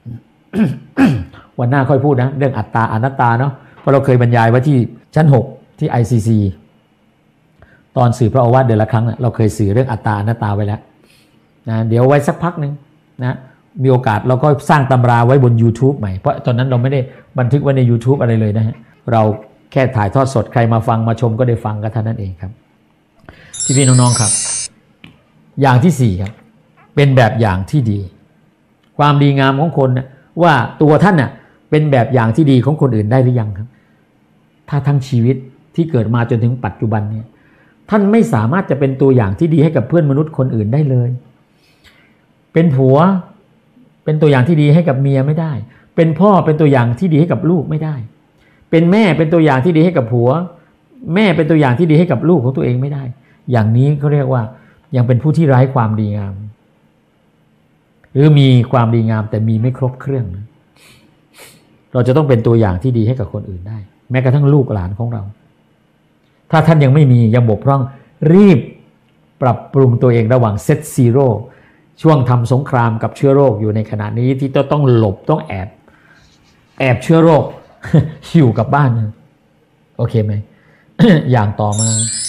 วันหน้าค่อยพูดนะเรื่องอัตตาอนัตตาเนาะเพราะเราเคยบรรยายไว้ที่ชั้น6ที่ ICC ตอนสื่อพระโอวาทเดือนละครั้งเราเคยสื่อเรื่องอัตตาอนัตตาไว้แล้วนะเดี๋ยวไว้สักพักนึงนะมีโอกาสเราก็สร้างตำราไว้บน YouTube ใหม่เพราะตอนนั้นเราไม่ได้บันทึกไว้ใน YouTube อะไรเลยนะฮะเราแค่ถ่ายทอดสดใครมาฟังมาชมก็ได้ฟังก็เท่านั้นเองครับพี่น้องๆครับอย่างที่4ครับเป็นแบบอย่างที่ดีความดีงามของคนนะว่าตัวท่านน่ะเป็นแบบอย่างที่ดีของคนอื่นได้หรือยังครับถ้าทั้งชีวิตที่เกิดมาจนถึงปัจจุบันเนี่ยท่านไม่สามารถจะเป็นตัวอย่างที่ดีให้กับเพื่อนมนุษย์คนอื่นได้เลยเป็นผัวเป็นตัวอย่างที่ดีให้กับเมียไม่ได้เป็นพ่อเป็นตัวอย่างที่ดีให้กับลูกไม่ได้เป็นแม่เป็นตัวอย่างที่ดีให้กับผัวแม่เป็นตัวอย่างที่ดีให้กับลูกของตัวเองไม่ได้อย่างนี้เขาเรียกว่ายังเป็นผู้ที่ไร้ความดีงามหรือมีความดีงามแต่มีไม่ครบเครื่องเราจะต้องเป็นตัวอย่างที่ดีให้กับคนอื่นได้แม้กระทั่งลูกหลานของเราถ้าท่านยังไม่มียังบกพร่องรีบปรับปรุงตัวเองระหว่างเซตซีโร่ช่วงทำสงครามกับเชื้อโรคอยู่ในขณะนี้ที่ต้องหลบต้องแอบเชื้อโรค อยู่กับบ้านโอเคไหม อย่างต่อมา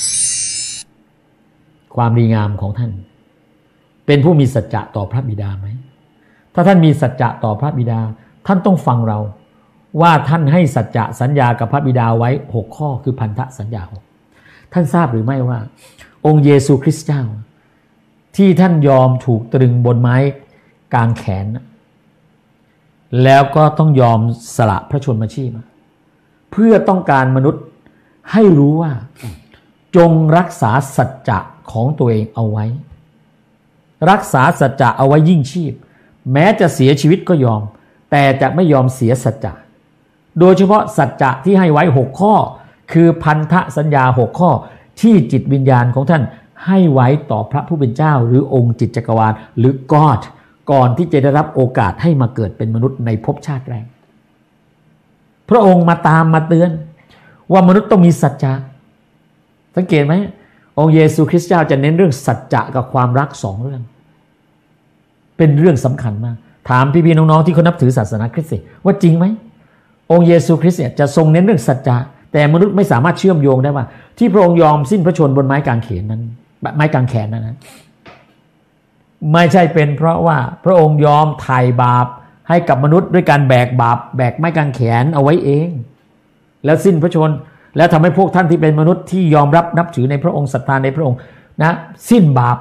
ความดีงามของท่านเป็นผู้มีสัจจะต่อพระบิดาไหมถ้าท่านมีสัจจะต่อพระบิดาท่านต้องฟังเราว่าท่านให้สัจจะสัญญากับพระบิดาไว้6ข้อคือพันธสัญญา6ท่านทราบหรือไม่ว่าองค์เยซูคริสต์เจ้าที่ท่านยอมถูกตรึงบนไม้กางแขนแล้วก็ต้องยอมสละพระชนมชีพเพื่อต้องการมนุษย์ให้รู้ว่าจงรักษาสัจจะของตัวเองเอาไว้รักษาสัจจะเอาไว้ยิ่งชีพแม้จะเสียชีวิตก็ยอมแต่จะไม่ยอมเสียสัจจะโดยเฉพาะสัจจะที่ให้ไว้6ข้อคือพันธสัญญา6ข้อที่จิตวิญญาณของท่านให้ไว้ต่อพระผู้เป็นเจ้าหรือองค์จิตจักรวาลหรือ God ก่อนที่จะได้รับโอกาสให้มาเกิดเป็นมนุษย์ในภพชาติแรกพระองค์มาตามมาเตือนว่ามนุษย์ต้องมีสัจจะสังเกตไหมองค์เยซูคริสต์เจ้าจะเน้นเรื่องสัจจะกับความรัก2เรื่องเป็นเรื่องสำคัญมากถามพี่ๆน้องๆที่เขานับถือศาสนาคริสต์ว่าจริงไหมองค์เยซูคริสต์เนี่ยจะทรงเน้นเรื่องสัจจะแต่มนุษย์ไม่สามารถเชื่อมโยงได้ว่าที่พระองค์ยอมสิ้นพระชนม์บนไม้กางเขนนั้นไม้กางแขนนั้นไม่ใช่เป็นเพราะว่าพระองค์ยอมไถ่บาปให้กับมนุษย์ด้วยการแบกบาปแบกไม้กางแขนเอาไว้เองแล้วสิ้นพระชนม์แล้วทำให้พวกท่านที่เป็นมนุษย์ที่ยอมรับนับถือในพระองค์ศรัทธาในพระองค์นะสิ้นบาป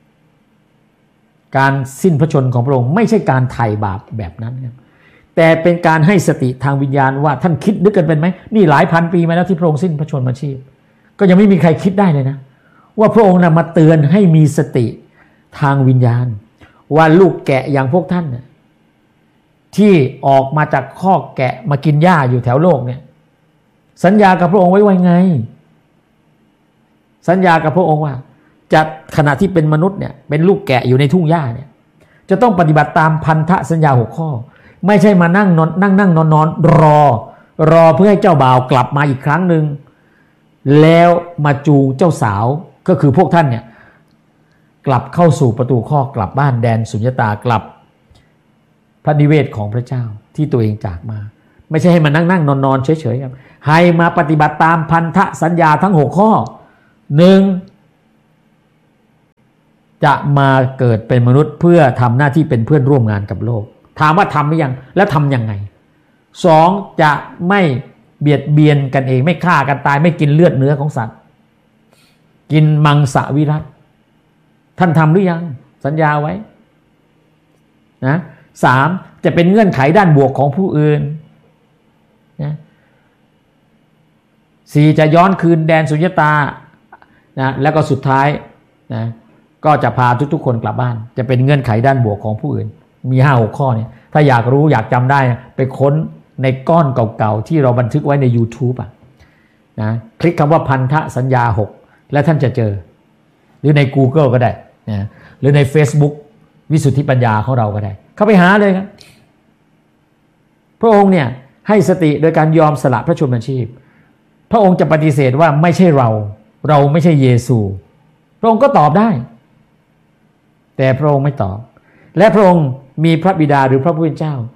การสิ้นพระชนม์ของพระองค์ไม่ใช่การไถ่บาปแบบนั้นครับแต่เป็นการให้สติทางวิญญาณว่าท่านคิดนึกกันเป็นไหมนี่หลายพันปีมาแล้วที่พระองค์สิ้นพระชนมาชีพก็ยังไม่มีใครคิดได้เลยนะว่าพระองค์มาเตือนให้มีสติทางวิญญาณว่าลูกแกะอย่างพวกท่านที่ออกมาจากคอกแกะมากินหญ้าอยู่แถวโลกเนี่ยสัญญากับพระองค์ไว้ว่าไงสัญญากับพระองค์ว่าจะขณะที่เป็นมนุษย์เนี่ยเป็นลูกแกะอยู่ในทุ่งหญ้าเนี่ยจะต้องปฏิบัติตามพันธสัญญา6ข้อไม่ใช่มานั่งนอนรอเพื่อให้เจ้าบ่าวกลับมาอีกครั้งหนึ่งแล้วมาจูงเจ้าสาวก็คือพวกท่านเนี่ยกลับเข้าสู่ประตูคอกกลับบ้านแดนสุญญตากลับพระนิเวศของพระเจ้าที่ตัวเองจากมาไม่ใช่ให้มานั่งนอนเฉยๆครับให้มาปฏิบัติตามพันธสัญญาทั้ง6ข้อ1จะมาเกิดเป็นมนุษย์เพื่อทำหน้าที่เป็นเพื่อนร่วมงานกับโลกถามว่าทำหรือยังแล้วทำยังไง2จะไม่เบียดเบียนกันเองไม่ฆ่ากันตายไม่กินเลือดเนื้อของสัตว์กินมังสวิรัติท่านทำหรือยังสัญญาไว้นะ3จะเป็นเงื่อนไขด้านบวกของผู้อื่นนะ4จะย้อนคืนแดนสุญญตานะแล้วก็สุดท้ายนะก็จะพาทุกๆคนกลับบ้านจะเป็นเงื่อนไขด้านบวกของผู้อื่นมี5-6ข้อเนี่ยถ้าอยากรู้อยากจำได้ไปค้นในก้อนเก่าๆที่เราบันทึกไว้ใน YouTube นะคลิกคำว่าพันธสัญญา6และท่านจะเจอหรือใน Google ก็ได้นะหรือใน Facebook วิสุทธิปัญญาของเราก็ได้เข้าไปหาเลยครับพระองค์เนี่ยให้สติโดยการยอมสละพระชนมชีพพระองค์จะปฏิเสธว่าไม่ใช่เราไม่ใช่เยซูพระองค์ก็ตอบได้แต่พระองค์ไม่ตอบและพระองค์มีพระบิดาหรือพระผู้เป็นเจ้า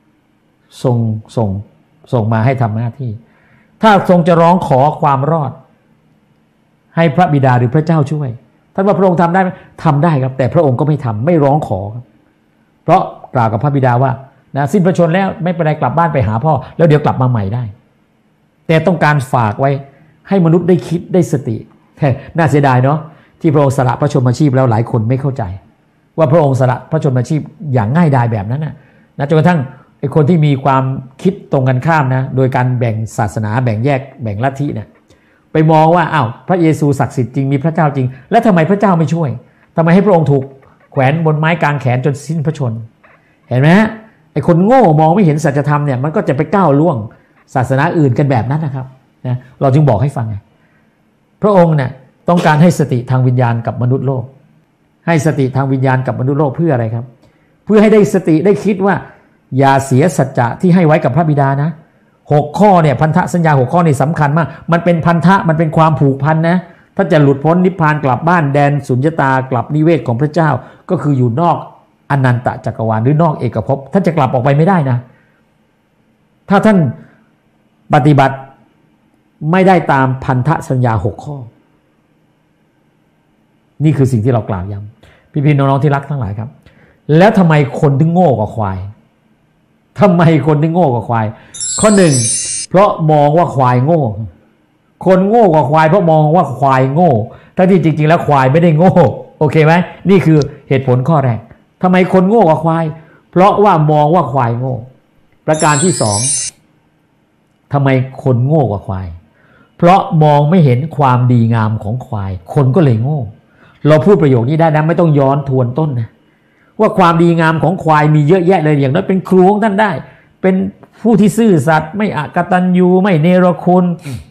ส่งมาให้ทำหน้าที่ถ้าทรงจะร้องขอความรอดให้พระบิดาหรือพระเจ้าช่วยท่านว่าพระองค์ทำได้ไหมทำได้ครับแต่พระองค์ก็ไม่ทำไม่ร้องขอครับเพราะกล่าวกับพระบิดาว่านะสิ้นพระชนแล้วไม่เป็นไรกลับบ้านไปหาพ่อแล้วเดี๋ยวกลับมาใหม่ได้แต่ต้องการฝากไว้ให้มนุษย์ได้คิดได้สติน่าเสียดายเนาะที่พระองค์สละพระชนมชีพแล้วหลายคนไม่เข้าใจว่าพระองค์สละพระชนมชีพอย่างง่ายดายแบบนั้นนะจนกระทั่งไอ้คนที่มีความคิดตรงกันข้ามนะโดยการแบ่งศาสนาแบ่งแยกแบ่งลัทธิเนี่ยไปมองว่าอ้าวพระเยซูศักดิ์สิทธิ์จริงมีพระเจ้าจริงแล้วทำไมพระเจ้าไม่ช่วยทำไมให้พระองค์ถูกแขวนบนไม้กางแขนจนสิ้นพระชนเห็นไหมฮะไอ้คนโง่มองไม่เห็นสัจธรรมเนี่ยมันก็จะไปก้าวล่วงศาสนาอื่นกันแบบนั้นนะครับนะเราจึงบอกให้ฟังไงพระองค์เนี่ยต้องการให้สติทางวิญญาณกับมนุษย์โลกให้สติทางวิญญาณกับมนุษย์โลกเพื่ออะไรครับเพื่อให้ได้สติได้คิดว่าอย่าเสียสัจจะที่ให้ไว้กับพระบิดานะ6ข้อเนี่ยพันธสัญญา6ข้อนี่สำคัญมากมันเป็นพันธะมันเป็นความผูกพันนะถ้าจะหลุดพ้นนิพพานกลับบ้านแดนสุญญตากลับนิเวศของพระเจ้าก็คืออยู่นอกอนันตจักรวาลหรือนอกเอกภพท่านจะกลับออกไปไม่ได้นะถ้าท่านปฏิบัติไม่ได้ตามพันธสัญญา6ข้อนี่คือสิ่งที่เรากล่าวย้ำพี่ๆน้องๆที่รักทั้งหลายครับแล้วทำไมคนถึงโง่กว่าควายทำไมคนถึงโง่กว่าควายข้อ1เพราะมองว่าควายโง่คนโง่กว่าควายเพราะมองว่าควายโง่ทั้งที่จริงๆแล้วควายไม่ได้โง่โอเคไหมนี่คือเหตุผลข้อแรกทำไมคนโง่กว่าควายเพราะว่ามองว่าควายโง่ประการที่2ทำไมคนโง่กว่าควายเพราะมองไม่เห็นความดีงามของควายคนก็เลยโง่เราพูดประโยคนี้ได้นะไม่ต้องย้อนทวนต้นนะว่าความดีงามของควายมีเยอะแยะเลยอย่างนั้นเป็นครูของท่านได้เป็นผู้ที่ซื่อสัตย์ไม่อกตัญญูไม่เนรคุณ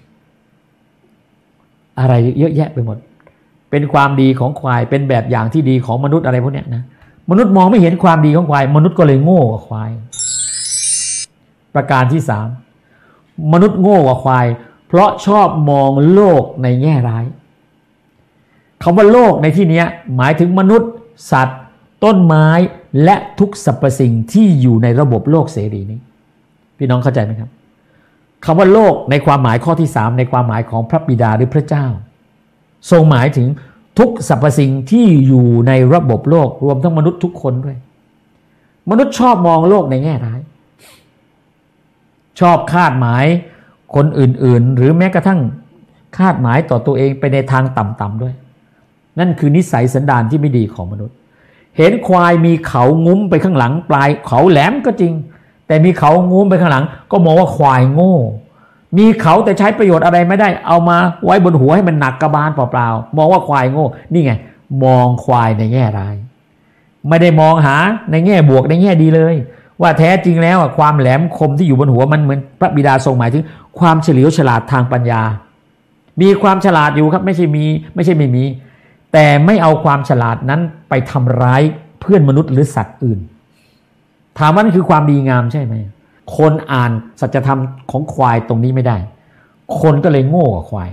อะไรเยอะแยะไปหมดเป็นความดีของควายเป็นแบบอย่างที่ดีของมนุษย์อะไรพวกนี้นะมนุษย์มองไม่เห็นความดีของควายมนุษย์ก็เลยโง่กว่าควายประการที่3มนุษย์โง่กว่าควายเพราะชอบมองโลกในแง่ร้ายคำว่าโลกในที่นี้หมายถึงมนุษย์สัตว์ต้นไม้และทุกสรรพสิ่งที่อยู่ในระบบโลกเสรีนี้พี่น้องเข้าใจไหมครับคำว่าโลกในความหมายข้อที่3ในความหมายของพระบิดาหรือพระเจ้าทรงหมายถึงทุกสรรพสิ่งที่อยู่ในระบบโลกรวมทั้งมนุษย์ทุกคนด้วยมนุษย์ชอบมองโลกในแง่ร้ายชอบคาดหมายคนอื่นๆหรือแม้กระทั่งคาดหมายต่อตัวเองไปในทางต่ำๆด้วยนั่นคือนิสัยสันดานที่ไม่ดีของมนุษย์เห็นควายมีเขางุ้มไปข้างหลังปลายเขาแหลมก็จริงแต่มีเขางุ้มไปข้างหลังก็มองว่าควายโง่มีเขาแต่ใช้ประโยชน์อะไรไม่ได้เอามาไว้บนหัวให้มันหนักกระบาลเปล่าๆมองว่าควายโง่นี่ไงมองควายในแง่ร้ายไม่ได้มองหาในแง่บวกในแง่ดีเลยว่าแท้จริงแล้วความแหลมคมที่อยู่บนหัวมันเหมือนพระบิดาทรงหมายถึงความเฉลียวฉลาดทางปัญญามีความฉลาดอยู่ครับไม่ใช่ไม่มีแต่ไม่เอาความฉลาดนั้นไปทำร้ายเพื่อนมนุษย์หรือสัตว์อื่นถามว่านั่นคือความดีงามใช่ไหมคนอ่านสัจธรรมของควายตรงนี้ไม่ได้คนก็เลยโง่กว่าควาย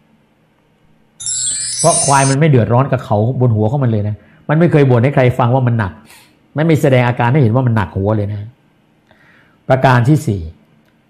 เพราะควายมันไม่เดือดร้อนกับเขาบนหัวของมันเลยนะมันไม่เคยบ่นให้ใครฟังว่ามันหนักไม่แสดงอาการให้เห็นว่ามันหนักหัวเลยนะประการที่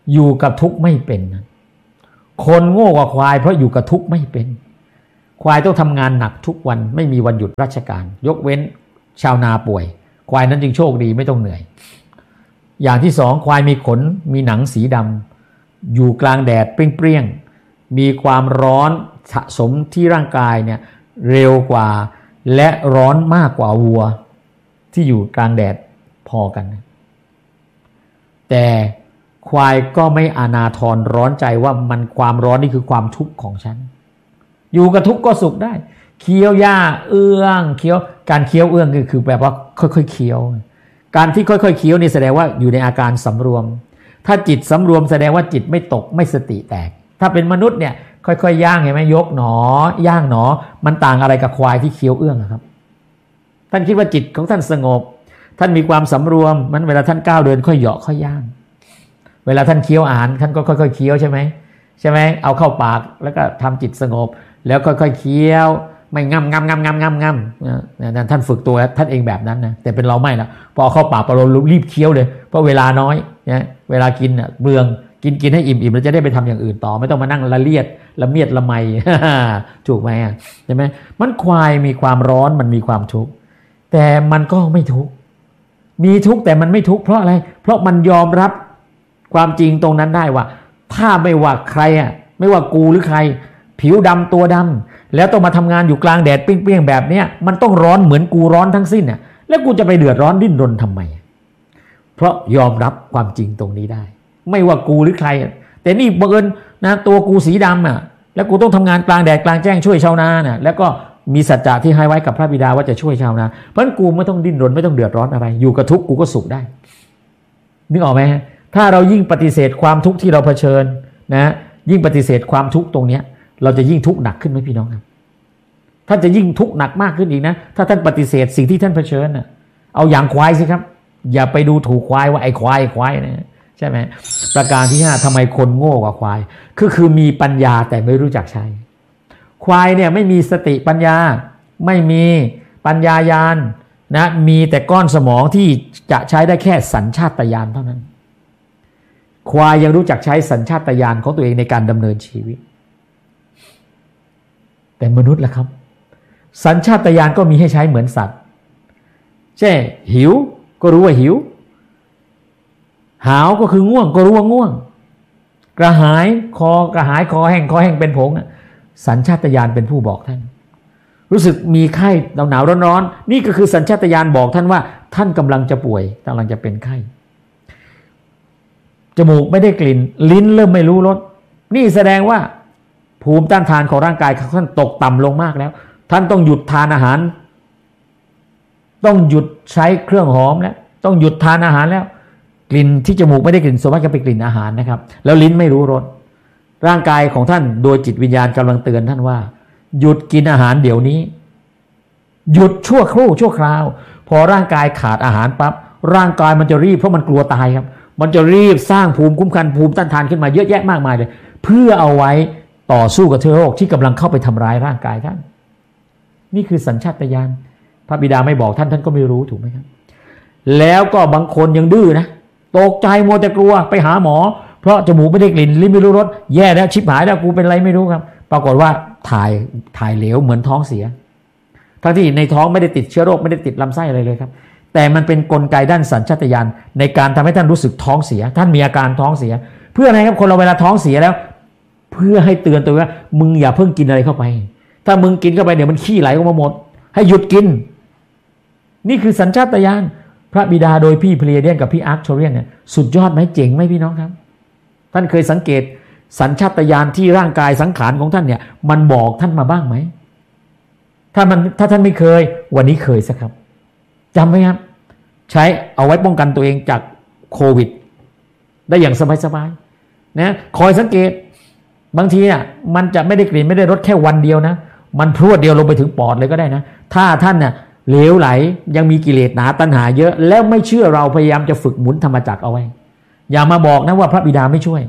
อยู่กับทุกข์ไม่เป็นคนโง่กว่าควายเพราะอยู่กับทุกข์ไม่เป็นควายต้องทำงานหนักทุกวันไม่มีวันหยุดราชการยกเว้นชาวนาป่วยควายนั้นจึงโชคดีไม่ต้องเหนื่อยอย่างที่สองควายมีขนมีหนังสีดำอยู่กลางแดดเปรี้ยงๆมีความร้อนสะสมที่ร่างกายเนี่ยเร็วกว่าและร้อนมากกว่าวัวที่อยู่กลางแดดพอกันแต่ควายก็ไม่อานาทรร้อนใจว่ามันความร้อนนี่คือความทุกข์ของฉันอยู่กับทุกข์ก็สุขได้เคี้ยวหญ้าเอื้องเคี้ยวการเคี้ยวเอื้องคือแบบว่าค่อยๆเคี้ยวการที่ค่อยๆเคี้ยวนี่แสดงว่าอยู่ในอาการสำรวมถ้าจิตสำรวมแสดงว่าจิตไม่ตกไม่สติแตกถ้าเป็นมนุษย์เนี่ยค่อยๆย่างเห็นไหมยกหนอย่างหนอมันต่างอะไรกับควายที่เคี้ยวเอื้องครับท่านคิดว่าจิตของท่านสงบท่านมีความสำรวมมันเวลาท่านก้าวเดินค่อยเหยาะค่อยย่างเวลาท่านเคี้ยวอาหารท่านก็ค่อยๆเคี้ยวใช่ไหมเอาเข้าปากแล้วก็ทำจิตสงบแล้วค่อยๆเคี้ยวไม่งำท่านฝึกตัวท่านเองแบบนั้นนะแต่เป็นเราไม่ละพอเข้าปากเรารีบเคี้ยวเลยเพราะเวลาน้อยนะเวลากินอ่ะเบืองกินให้อิ่มแล้วจะได้ไปทำอย่างอื่นต่อไม่ต้องมานั่งละเลียดละเมียดละไม ถูกไหมใช่ไหมมันควายมีความร้อนมันมีความทุกข์แต่มันก็ไม่ทุกข์มีทุกข์แต่มันไม่ทุกข์เพราะอะไรเพราะมันยอมรับความจริงตรงนั้นได้ว่าถ้าไม่ว่าใครอ่ะไม่ว่ากูหรือใครผิวดำตัวดำแล้วต้องมาทำงานอยู่กลางแดดเปรี้ยงๆแบบเนี้ยมันต้องร้อนเหมือนกูร้อนทั้งสิ้นน่ะแล้วกูจะไปเดือดร้อนดิ้นรนทำไมเพราะยอมรับความจริงตรงนี้ได้ไม่ว่ากูหรือใครแต่นี่บังเอิญนะตัวกูสีดำอ่ะแล้วกูต้องทำงานกลางแดดกลางแจ้งช่วยชาวนาน่ะแล้วก็มีสัจจะที่ให้ไว้กับพระบิดาว่าจะช่วยชาวนาเพราะฉะนั้นกูไม่ต้องดิ้นรนไม่ต้องเดือดร้อนอะไรอยู่กับทุกข์กูก็สุขได้นึกออกไหมถ้าเรายิ่งปฏิเสธความทุกข์ที่เราเผชิญนะยิ่งปฏิเสธความทุกข์ตรงเนี้ยเราจะยิ่งทุกข์หนักขึ้นไหมพี่น้องครับท่านจะยิ่งทุกข์หนักมากขึ้นอีกนะถ้าท่านปฏิเสธสิ่งที่ท่านเผชิญน่ะเอาอย่างควายสิครับอย่าไปดูถูกควายว่าไอ้ควายนะใช่ไหมประการที่5ทำไมคนโง่กว่าควายคือมีปัญญาแต่ไม่รู้จักใช้ควายเนี่ยไม่มีสติปัญญาไม่มีปัญญาญาณนะมีแต่ก้อนสมองที่จะใช้ได้แค่สัญชาตญาณเท่านั้นควายยังรู้จักใช้สัญชาตญาณของตัวเองในการดำเนินชีวิตแต่มนุษย์ล่ะครับสัญชาตญาณก็มีให้ใช้เหมือนสัตว์เช่นหิวก็รู้ว่าหิวหาวก็คือง่วงก็รู้ว่าง่วงกระหายคอแห้งเป็นผงสัญชาตญาณเป็นผู้บอกท่านรู้สึกมีไข้หนาวร้อนนี่ก็คือสัญชาตญาณบอกท่านว่าท่านกำลังจะป่วยกำลังจะเป็นไข้จมูกไม่ได้กลิ่นลิ้นเริ่มไม่รู้รสนี่แสดงว่าภูมิต้านทานของร่างกายท่านตกต่ำลงมากแล้วท่านต้องหยุดทานอาหารต้องหยุดใช้เครื่องหอมแล้วต้องหยุดทานอาหารแล้วกลิ่นที่จมูกไม่ได้กลิ่นส่วนมากจะเป็นกลิ่นอาหารนะครับแล้วลิ้นไม่รู้รสร่างกายของท่านโดยจิตวิญญาณกำลังเตือนท่านว่าหยุดกินอาหารเดี๋ยวนี้หยุดชั่วครู่ชั่วคราวพอร่างกายขาดอาหารปั๊บร่างกายมันจะรีบเพราะมันกลัวตายครับมันจะรีบสร้างภูมิคุ้มกันภูมิต้านทานขึ้นมาเยอะแยะมากมายเลยเพื่อเอาไว้ต่อสู้กับเชื้อโรคที่กำลังเข้าไปทำร้ายร่างกายท่านนี่คือสัญชาตญาณพระบิดาไม่บอกท่านก็ไม่รู้ถูกไหมครับแล้วก็บางคนยังดื้อนะตกใจมัวแต่กลัวไปหาหมอเพราะจมูกไม่ได้กลิ่นลิ้นไม่รู้รสแย่แล้วชิบหายแล้วกูเป็นอะไรไม่รู้ครับปรากฏว่าถ่ายเหลวเหมือนท้องเสียทั้งที่ในท้องไม่ได้ติดเชื้อโรคไม่ได้ติดลำไส้อะไรเลยครับแต่มันเป็นกลไกด้านสัญชาตญาณในการทำให้ท่านรู้สึกท้องเสียท่านมีอาการท้องเสียเพื่ออะไรครับคนเราเวลาท้องเสียแล้วเพื่อให้เตือนตัวว่ามึงอย่าเพิ่งกินอะไรเข้าไปถ้ามึงกินเข้าไปเดี๋ยวมันขี้ไหลออกมาหมดให้หยุดกินนี่คือสัญชาตญาณพระบิดาโดยพี่เพลียเดียนกับพี่อาร์คโทเรียนเนี่ยสุดยอดไหมเจ๋งไหมพี่น้องครับท่านเคยสังเกตสัญชาตญาณที่ร่างกายสังขารของท่านเนี่ยมันบอกท่านมาบ้างไหมถ้าท่านไม่เคยวันนี้เคยสักครับจำไว้ครับใช้เอาไว้ป้องกันตัวเองจากโควิดได้อย่างสบายๆนะคอยสังเกตบางทีอ่ะมันจะไม่ได้กลิ่นไม่ได้รสแค่วันเดียวนะมันพรวดเดียวลงไปถึงปอดเลยก็ได้นะถ้าท่านน่ะเหลวไหลยังมีกิเลสหนาตัณหาเยอะแล้วไม่เชื่อเราพยายามจะฝึกหมุนธรรมจักรเอาไว้อย่ามาบอกนะว่าพระบิดาไม่ช่วย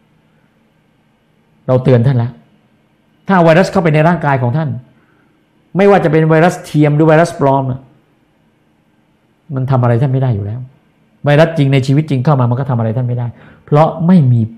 เราเตือนท่านแล้วถ้าไวรัสเข้าไปในร่างกายของท่านไม่ว่าจะเป็นไวรัสเทียมหรือไวรัสปลอมมันทำอะไรท่านไม่ได้อยู่แล้วไวรัสจริงในชีวิตจริงเข้ามามันก็ทำอะไรท่านไม่ได้เพราะไม่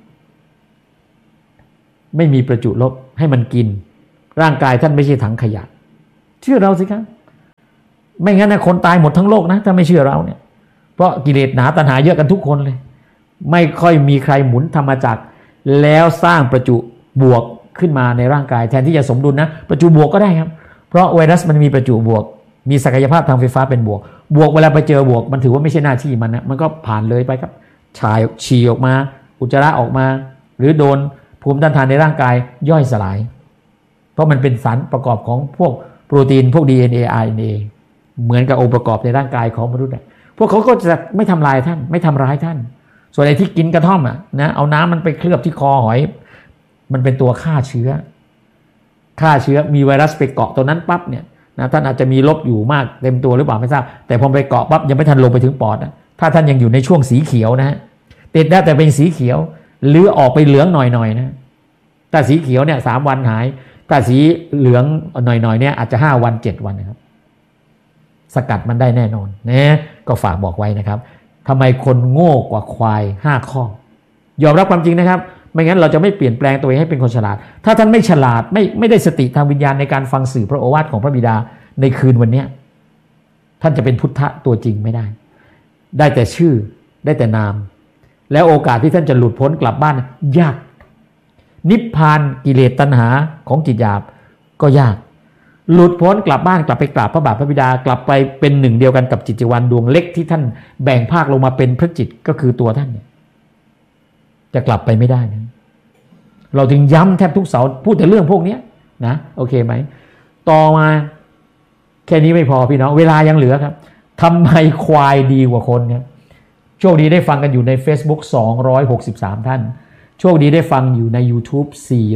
มีประจุลบให้มันกินร่างกายท่านไม่ใช่ถังขยะเชื่อเราสิครับไม่งั้นนะคนตายหมดทั้งโลกนะถ้าไม่เชื่อเราเนี่ยเพราะกิเลสหนาตัณหาเยอะกันทุกคนเลยไม่ค่อยมีใครหมุนธรรมจักรแล้วสร้างประจุบวกขึ้นมาในร่างกายแทนที่จะสมดุลนะประจุบวกก็ได้ครับเพราะไวรัสมันมีประจุบวกมีศักยภาพทางไฟฟ้าเป็นบวกเวลาไปเจอบวกมันถือว่าไม่ใช่หน้าที่มันนะมันก็ผ่านเลยไปครับฉี่ออกมาอุจจาระออกมาหรือโดนภูมิต้านทานในร่างกายย่อยสลายเพราะมันเป็นสารประกอบของพวกโปรตีนพวก DNA RNA เหมือนกับองค์ประกอบในร่างกายของมนุษย์พวกเขาก็จะไม่ทำลายท่านไม่ทำร้ายท่านส่วนไอ้ที่กินกระท่อมนะเอาน้ำมันไปเคลือบที่คอหอยมันเป็นตัวฆ่าเชื้อมีไวรัสไปเกาะตัวนั้นปั๊บเนี่ยนะท่านอาจจะมีลบอยู่มากเต็มตัวหรือเปล่าไม่ทราบแต่พอไปเกาะปั๊บยังไม่ทันลงไปถึงปอดนะถ้าท่านยังอยู่ในช่วงสีเขียวนะติดได้แต่เป็นสีเขียวหรือออกไปเหลืองหน่อยๆนะถ้าสีเขียวเนี่ย3 วันหายถ้าสีเหลืองหน่อยๆเนี่ยอาจจะ5 วัน7 วันนะครับสกัดมันได้แน่นอนนะก็ฝากบอกไว้นะครับทำไมคนโง่กว่าควาย5 ข้อยอมรับความจริงนะครับไม่งั้นเราจะไม่เปลี่ยนแปลงตัวเองให้เป็นคนฉลาดถ้าท่านไม่ฉลาดไม่ได้สติทางวิญญาณในการฟังสื่อพระโอวาทของพระบิดาในคืนวันนี้ท่านจะเป็นพุทธะตัวจริงไม่ได้แต่ชื่อได้แต่นามแล้วโอกาสที่ท่านจะหลุดพ้นกลับบ้านยากนิพพานกิเลสตัณหาของจิตหยาบก็ยากหลุดพ้นกลับบ้านกลับไปกราบพระบาทพระบิดากลับไปเป็นหนึ่งเดียวกันกับจิตวรรณดวงเล็กที่ท่านแบ่งภาคลงมาเป็นพระจิตก็คือตัวท่านเนี่ยจะกลับไปไม่ได้นะเราถึงย้ำแทบทุกเสาร์พูดแต่เรื่องพวกนี้นะโอเคไหมต่อมาแค่นี้ไม่พอพี่น้องเวลายังเหลือครับทำไมควายดีกว่าคนเนี่ยโชคดีได้ฟังกันอยู่ใน Facebook 263 ท่านโชคดีได้ฟังอยู่ใน YouTube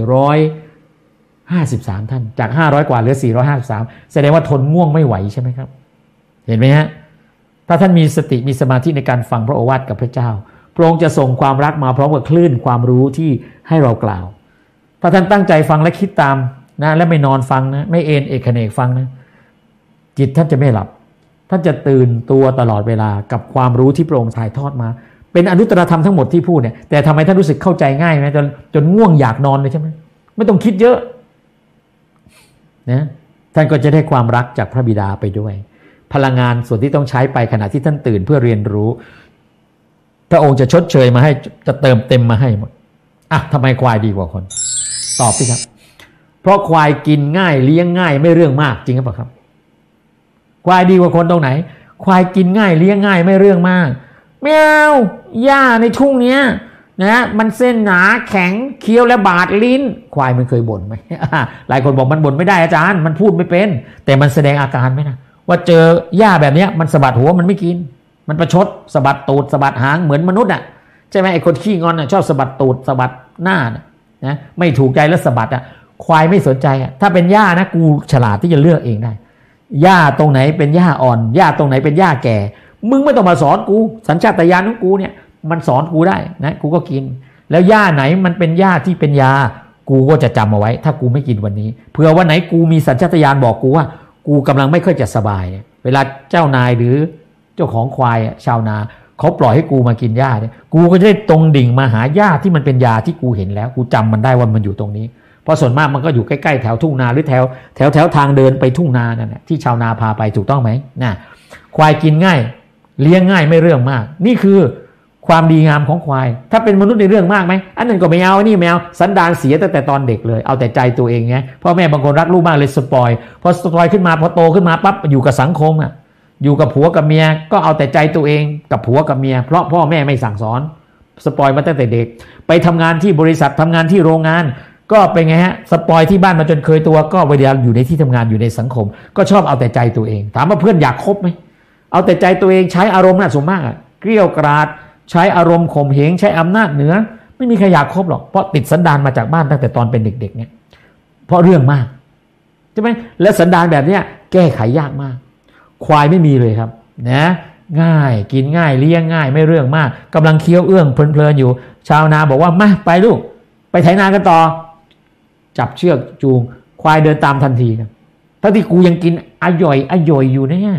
453 ท่านจาก500 กว่าเหลือ453แสดงว่าทนง่วงไม่ไหวใช่ไหมครับเห็นไหมฮะถ้าท่านมีสติมีสมาธิในการฟังพระโอวาทกับพระเจ้าพระองค์จะส่งความรักมาพร้อมกับคลื่นความรู้ที่ให้เรากล่าวถ้าท่านตั้งใจฟังและคิดตามนะและไม่นอนฟังนะไม่เอนเอกเขนกฟังนะจิตท่านจะไม่หลับท่านจะตื่นตัวตลอดเวลากับความรู้ที่พระองค์ถ่ายทอดมาเป็นอนุตตรธรรมทั้งหมดที่พูดเนี่ยแต่ทำไมท่านรู้สึกเข้าใจง่ายไหมจนง่วงอยากนอนเลยใช่ไหมไม่ต้องคิดเยอะนะท่านก็จะได้ความรักจากพระบิดาไปด้วยพลังงานส่วนที่ต้องใช้ไปขณะที่ท่านตื่นเพื่อเรียนรู้พระองค์จะชดเชยมาให้จะเติมเต็มมาให้หมดทำไมควายดีกว่าคนตอบสิครับเพราะควายกินง่ายเลี้ยงง่ายไม่เรื่องมากจริงหรือเปล่าครับควายดีกว่าคนตรงไหนควายกินง่ายเลี้ยงง่ายไม่เรื่องมากแมวหญ้าในทุ่งเนี้ยนะมันเส้นหนาแข็งเคี้ยวและบาดลิ้นควายมันเคยบ่นไหม หลายคนบอกมันบ่นไม่ได้อาจารย์มันพูดไม่เป็นแต่มันแสดงอาการไหมนะว่าเจอหญ้าแบบนี้มันสะบัดหัวมันไม่กินมันประชดสะบัดตูดสะบัดหางเหมือนมนุษย์ใช่ไหมไอ้คนขี้งอนชอบสะบัดตูดสะบัดหน้านะไม่ถูกใจแล้วสะบัดควายไม่สนใจถ้าเป็นหญ้านะกูฉลาดที่จะเลือกเองได้หญ้าตรงไหนเป็นหญ้าอ่อนหญ้าตรงไหนเป็นหญ้าแก่มึงไม่ต้องมาสอนกูสัญชาตญาณของกูเนี่ยมันสอนกูได้นะกูก็กินแล้วหญ้าไหนมันเป็นหญ้าที่เป็นยากูก็จะจำเอาไว้ถ้ากูไม่กินวันนี้เผื่อวันไหนกูมีสัญชาตญาณบอกกูว่ากูกำลังไม่ค่อยจะสบายเวลาเจ้านายหรือเจ้าของควายชาวนาเขาปล่อยให้กูมากินหญ้าเนี่ยกูก็จะได้ตรงดิ่งมาหาหญ้าที่มันเป็นยาที่กูเห็นแล้วกูจำมันได้ว่ามันอยู่ตรงนี้เพราะส่วนมากมันก็อยู่ใกล้ๆแถวทุ่งนาหรือแถวทางเดินไปทุ่งนานั่นแหละที่ชาวนาพาไปถูกต้องไหมนะควายกินง่ายเลี้ยงง่ายไม่เรื่องมากนี่คือความดีงามของควายถ้าเป็นมนุษย์ในเรื่องมากไหมอันนั้นก็ไม่เอานี่ไม่เอาสันดานเสียตั้งแต่ตอนเด็กเลยเอาแต่ใจตัวเองไงพ่อแม่บางคนรักลูกมากเลยสปอยพอสปอยขึ้นมาพอโตขึ้นมาปั๊บอยู่กับสังคมอยู่กับผัวกับเมียก็เอาแต่ใจตัวเองกับผัวกับเมียเพราะพ่อแม่ไม่สั่งสอนสปอยมาตั้งแต่เด็กไปทำงานที่บริษัททำงานที่โรงงานก็เป็นไงฮะสปอยที่บ้านมาจนเคยตัวก็เวลาอยู่ในที่ทำงานอยู่ในสังคมก็ชอบเอาแต่ใจตัวเองถามว่าเพื่อนอยากคบไหมเอาแต่ใจตัวเองใช้อารมณ์น่ะส่วนมากเกลี้ยวกราดใช้อารมณ์ข่มเหงใช้อำนาจเหนือไม่มีใครอยากคบหรอกเพราะติดสันดานมาจากบ้านตั้งแต่ตอนเป็นเด็กๆเนี่ยเพราะเรื่องมากใช่ไหมและสันดานแบบเนี้ยแก้ไขยากมากควายไม่มีเลยครับนะง่ายกินง่ายเลี้ยงง่ายไม่เรื่องมากกำลังเคี้ยวเอื้องเพลินๆอยู่ชาวนาบอกว่ามาไปลูกไปไถนากันต่อจับเชือกจูงควายเดินตามทันทีครับทั้งที่กูยังกินอย่อยอยู่เนี่ย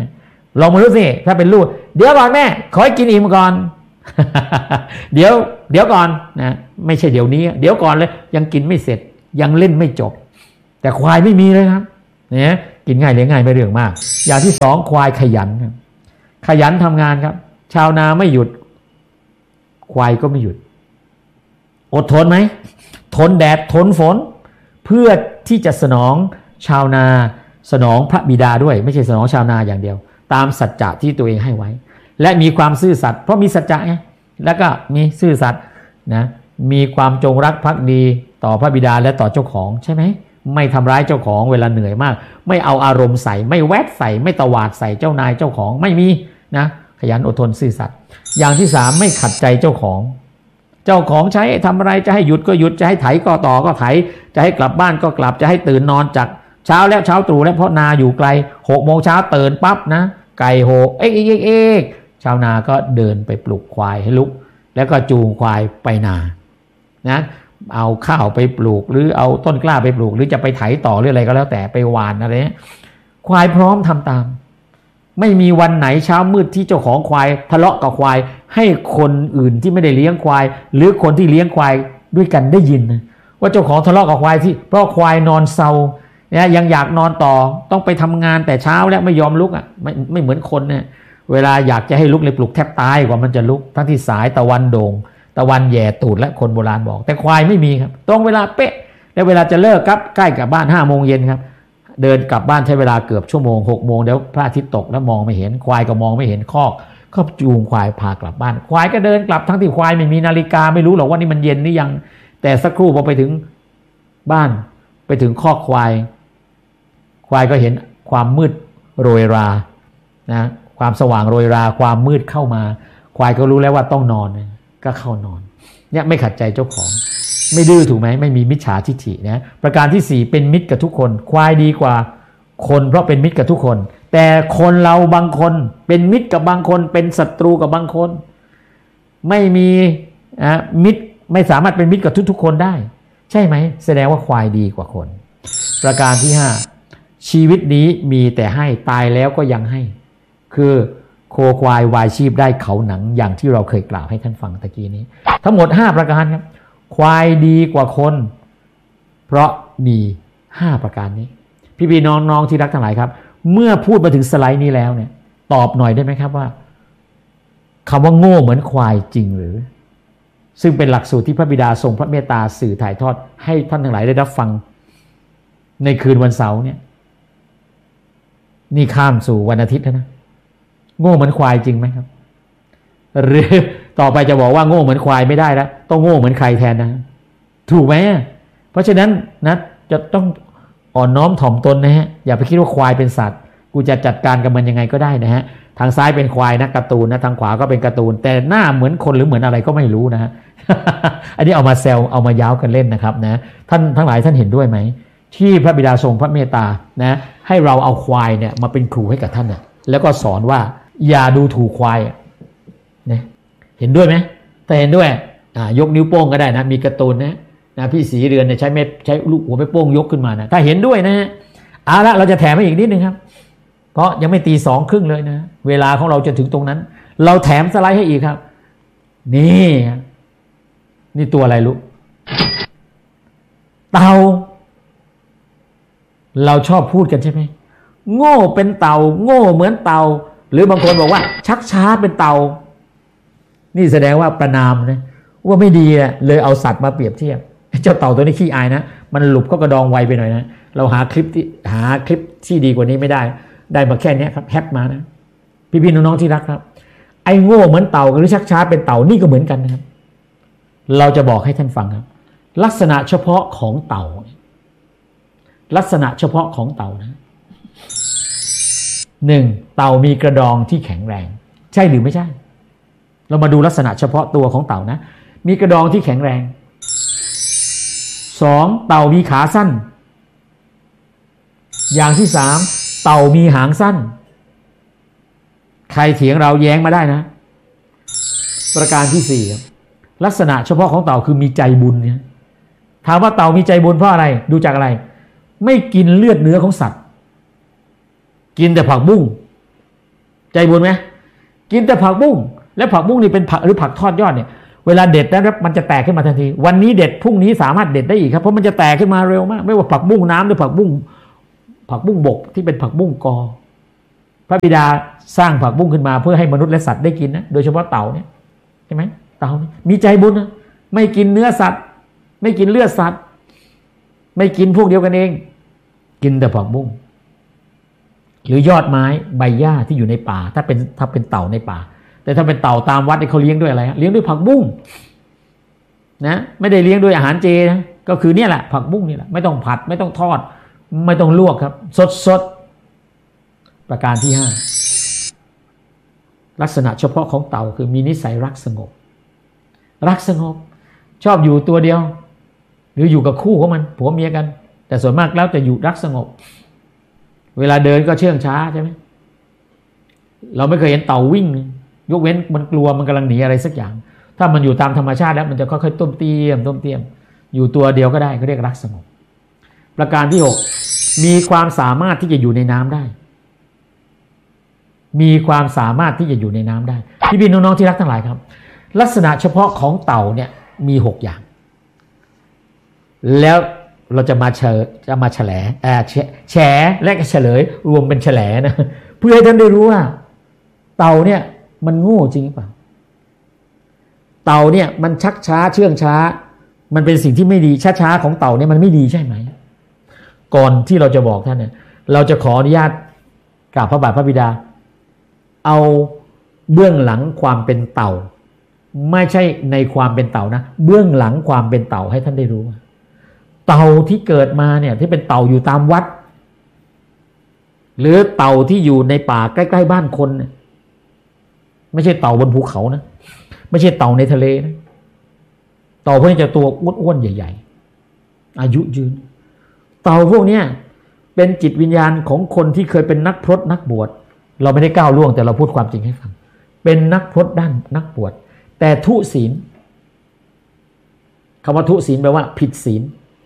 ลองมาดูสิถ้าเป็นลูกเดี๋ยวก่อนแม่ขอให้กินอิ่มก่อน เดี๋ยวก่อนนะไม่ใช่เดี๋ยวนี้เดี๋ยวก่อนเลยยังกินไม่เสร็จยังเล่นไม่จบแต่ควายไม่มีเลยครับเนี่ยกินง่ายเลี้ยงง่ายไม่เรื่องมากอย่างที่สองควายขยันครับขยันทำงานครับชาวนาไม่หยุดควายก็ไม่หยุดอดทนไหมทนแดดทนฝนเพื่อที่จะสนองชาวนาสนองพระบิดาด้วยไม่ใช่สนองชาวนาอย่างเดียวตามสัจจะที่ตัวเองให้ไว้และมีความซื่อสัตย์เพราะมีสัจจะไงแล้วก็มีซื่อสัตย์นะมีความจงรักภักดีต่อพระบิดาและต่อเจ้าของใช่ไหมไม่ทำร้ายเจ้าของเวลาเหนื่อยมากไม่เอาอารมณ์ใส่ไม่แวดใส่ไม่ตวาดใส่เจ้านายเจ้าของไม่มีนะขยันอดทนซื่อสัตย์อย่างที่สามไม่ขัดใจเจ้าของใช้ทำอะไรจะให้หยุดก็หยุดจะให้ไถก็ต่อก็ไถจะให้กลับบ้านก็กลับจะให้ตื่นนอนจากเช้าแล้วเช้าตรู่แล้วเพราะนาอยู่ไกล6 โมงเช้าตื่นปั๊บนะไก่โหเอ๊กชาวนาก็เดินไปปลุกควายให้ลุกแล้วก็จูงควายไปนานะเอาข้าวไปปลูกหรือเอาต้นกล้าไปปลูกหรือจะไปไถต่อหรืออะไรก็แล้วแต่ไปหว่านอะไรเนี่ยควายพร้อมทำตามไม่มีวันไหนเช้ามืดที่เจ้าของควายทะเลาะกับควายให้คนอื่นที่ไม่ได้เลี้ยงควายหรือคนที่เลี้ยงควายด้วยกันได้ยินนะว่าเจ้าของทะเลาะกับควายที่เพราะควายนอนเซาเนี่ยยังอยากนอนต่อต้องไปทำงานแต่เช้าแล้วไม่ยอมลุกอ่ะไม่เหมือนคนเนี่ยเวลาอยากจะให้ลุกเลยปลุกแทบตายกว่ามันจะลุกทั้งที่สายตะวันโด่งตะวันแย่ตูดและคนโบราณบอกแต่ควายไม่มีครับตรงเวลาเป๊ะแล้วเวลาจะเลิกครับใกล้กับบ้าน5 โมงเย็นครับเดินกลับบ้านใช้เวลาเกือบชั่วโมง6 โมงเดี๋ยวพระอาทิตย์ตกแล้วมองไม่เห็นควายก็มองไม่เห็นคอกก็จูงควายพากลับบ้านควายก็เดินกลับทั้งที่ควายไม่มีนาฬิกาไม่รู้หรอกว่านี่มันเย็นหรือยังแต่สักครู่พอไปถึงบ้านไปถึงคอกควายก็เห็นความมืดโรยรานะความสว่างโรยราความมืดเข้ามาควายก็รู้แล้วว่าต้องนอนก็เข้านอนเนี่ยไม่ขัดใจเจ้าของไม่ดื้อถูกไหมไม่มีมิจฉาทิฐินะประการที่4เป็นมิตรกับทุกคนควายดีกว่าคนเพราะเป็นมิตรกับทุกคนแต่คนเราบางคนเป็นมิตรกับบางคนเป็นศัตรูกับบางคนไม่มีมิตรไม่สามารถเป็นมิตรกับทุกๆคนได้ใช่ไหมแสดงว่าควายดีกว่าคนประการที่5ชีวิตนี้มีแต่ให้ตายแล้วก็ยังให้คือโคควายวายชีพได้เขาหนังอย่างที่เราเคยกล่าวให้ท่านฟังตะกี้นี้ทั้งหมด5ประการครับควายดีกว่าคนเพราะมี5ประการนี้พี่ๆน้องๆที่รักทั้งหลายครับเมื่อพูดมาถึงสไลด์นี้แล้วเนี่ยตอบหน่อยได้ไหมครับว่าคำว่าโง่เหมือนควายจริงหรือซึ่งเป็นหลักสูตรที่พระบิดาทรงพระเมตตาสื่อถ่ายทอดให้ท่านทั้งหลายได้รับฟังในคืนวันเสาร์เนี่ยนี่ข้ามสู่วันอาทิตย์แล้วนะโง่เหมือนควายจริงไหมครับหรือต่อไปจะบอกว่าโง่เหมือนควายไม่ได้แล้วต้องโง่เหมือนใครแทนนะถูกไหมเพราะฉะนั้นนะจะต้องอ่อนน้อมถ่อมตนนะฮะอย่าไปคิดว่าควายเป็นสัตว์กูจะจัดการกับมันยังไงก็ได้นะฮะทางซ้ายเป็นควายนะการ์ตูนนะทางขวาก็เป็นการ์ตูนแต่หน้าเหมือนคนหรือเหมือนอะไรก็ไม่รู้นะฮะ อันนี้เอามาแซวเอามาย้าวกันเล่นนะครับนะท่านทั้งหลายท่านเห็นด้วยไหมที่พระบิดาทรงพระเมตตานะให้เราเอาควายเนี่ยมาเป็นครูให้กับท่านเนี่ยแล้วก็สอนว่าอย่าดูถูกควายนะเห็นด้วยไหมถ้าเห็นด้วยยกนิ้วโป้งก็ได้นะมีการ์ตูนนะพี่สีเรือนเนี่ยใช้ลูกหัวแม่โป้งยกขึ้นมานะถ้าเห็นด้วยนะเอาละเราจะแถมให้อีกนิดนึงครับเพราะยังไม่ตี 2:30เลยนะเวลาของเราจะถึงตรงนั้นเราแถมสไลด์ให้อีกครับนี่ตัวอะไรลูกเต่าเราชอบพูดกันใช่ไหมโง่เป็นเต่าโง่เหมือนเต่าหรือบางคนบอกว่าชักช้าเป็นเต่านี่แสดงว่าประนามนะว่าไม่ดีเลยเอาสัตว์มาเปรียบเทียบเจ้าเต่าตัวนี้ขี้อายนะมันหลุบเข้ากระดองไวไปหน่อยนะเราหาคลิปที่ดีกว่านี้ไม่ได้มาแค่นี้ครับแฮปมานะพี่ๆน้องๆที่รักครับไอ้โง่เหมือนเต่าหรือชักช้าเป็นเต่านี่ก็เหมือนกันนะครับเราจะบอกให้ท่านฟังครับลักษณะเฉพาะของเต่าลักษณะเฉพาะของเต่านะ1เต่ามีกระดองที่แข็งแรงใช่หรือไม่ใช่เรามาดูลักษณะเฉพาะตัวของเต่านะมีกระดองที่แข็งแรง2เต่ามีขาสั้นอย่างที่3เต่ามีหางสั้นใครเถียงเราแย้งมาได้นะประการที่4ลักษณะเฉพาะของเต่าคือมีใจบุญเนี่ยถามว่าเต่ามีใจบุญเพราะอะไรดูจากอะไรไม่กินเลือดเนื้อของสัตว์กินแต่ผักบุ้งใจบุญไหมกินแต่ผักบุ้งและผักบุ้งนี่เป็นผักหรือผักทอดยอดเนี่ยเวลาเด็ดนะครับมันจะแตกขึ้นมาทันทีวันนี้เด็ดพรุ่งนี้สามารถเด็ดได้อีกครับเพราะมันจะแตกขึ้นมาเร็วมากไม่ว่าผักบุ้งน้ำหรือผักบุ้งบกที่เป็นผักบุ้งกอพระบิดาสร้างผักบุ้งขึ้นมาเพื่อให้มนุษย์และสัตว์ได้กินนะโดยเฉพาะเต่าเนี่ยใช่ไหมเต่าเนี่ยมีใจบุญนะไม่กินเนื้อสัตว์ไม่กินเลือดสัตว์ไม่กินพวกเดียวกันเองกินแต่ผักบุ้งหรือยอดไม้ใบหญ้าที่อยู่ในป่าถ้าเป็นเต่าในป่าแต่ถ้าเป็นเต่าตามวัดเขาเลี้ยงด้วยอะไรเลี้ยงด้วยผักบุ้งนะไม่ได้เลี้ยงด้วยอาหารเจนะก็คือเนี่ยแหละผักบุ้งนี่แหละไม่ต้องผัดไม่ต้องทอดไม่ต้องลวกครับสดประการที่5ลักษณะเฉพาะของเต่าคือมีนิสัยรักสงบชอบอยู่ตัวเดียวหรืออยู่กับคู่ของมันผัวเมียกันแต่ส่วนมากแล้วจะอยู่รักสงบเวลาเดินก็เชื่องช้าใช่ไหมเราไม่เคยเห็นเต่าวิ่งยกเว้นมันกลัวมันกำลังหนีอะไรสักอย่างถ้ามันอยู่ตามธรรมชาติแล้วมันจะค่อยๆต้มเตี้ยมอยู่ตัวเดียวก็ได้เขาเรียกรักสงบประการที่6มีความสามารถที่จะอยู่ในน้ำได้มีความสามารถที่จะอยู่ในน้ำได้พี่น้องๆที่รักทั้งหลายครับลักษณะเฉพาะของเต่าเนี่ยมี6อย่างแล้วเราจะมาแฉและเฉลยรวมเป็นแฉลนะเพื่อให้ท่านได้รู้ว่าเต่าเนี่ยมันโง่จริงหรือเปล่าเต่าเนี่ยมันชักช้าเชื่องช้ามันเป็นสิ่งที่ไม่ดีช้าของเต่าเนี่ยมันไม่ดีใช่ไหมก่อนที่เราจะบอกท่านเนี่ยเราจะขออนุญาตกราบพระบาทพระบิดาเอาเบื้องหลังความเป็นเต่าไม่ใช่ในความเป็นเต่านะเบื้องหลังความเป็นเต่าให้ท่านได้รู้ว่าเต่าที่เกิดมาเนี่ยที่เป็นเต่าอยู่ตามวัดหรือเต่าที่อยู่ในป่าใกล้ๆบ้านคนเนี่ยไม่ใช่เต่าบนภูเขานะไม่ใช่เต่าในทะเลนะเต่าพวกนี้จะตัวอ้วนๆใหญ่ๆอายุยืนเต่าพวกนี้เป็นจิตวิญญาณของคนที่เคยเป็นนักพรตนักบวชเราไม่ได้ก้าวล่วงแต่เราพูดความจริงให้ฟังเป็นนักพรตด้านนักบวชแต่ทุศีลคำว่าทุศีลแปลว่าผิดศีล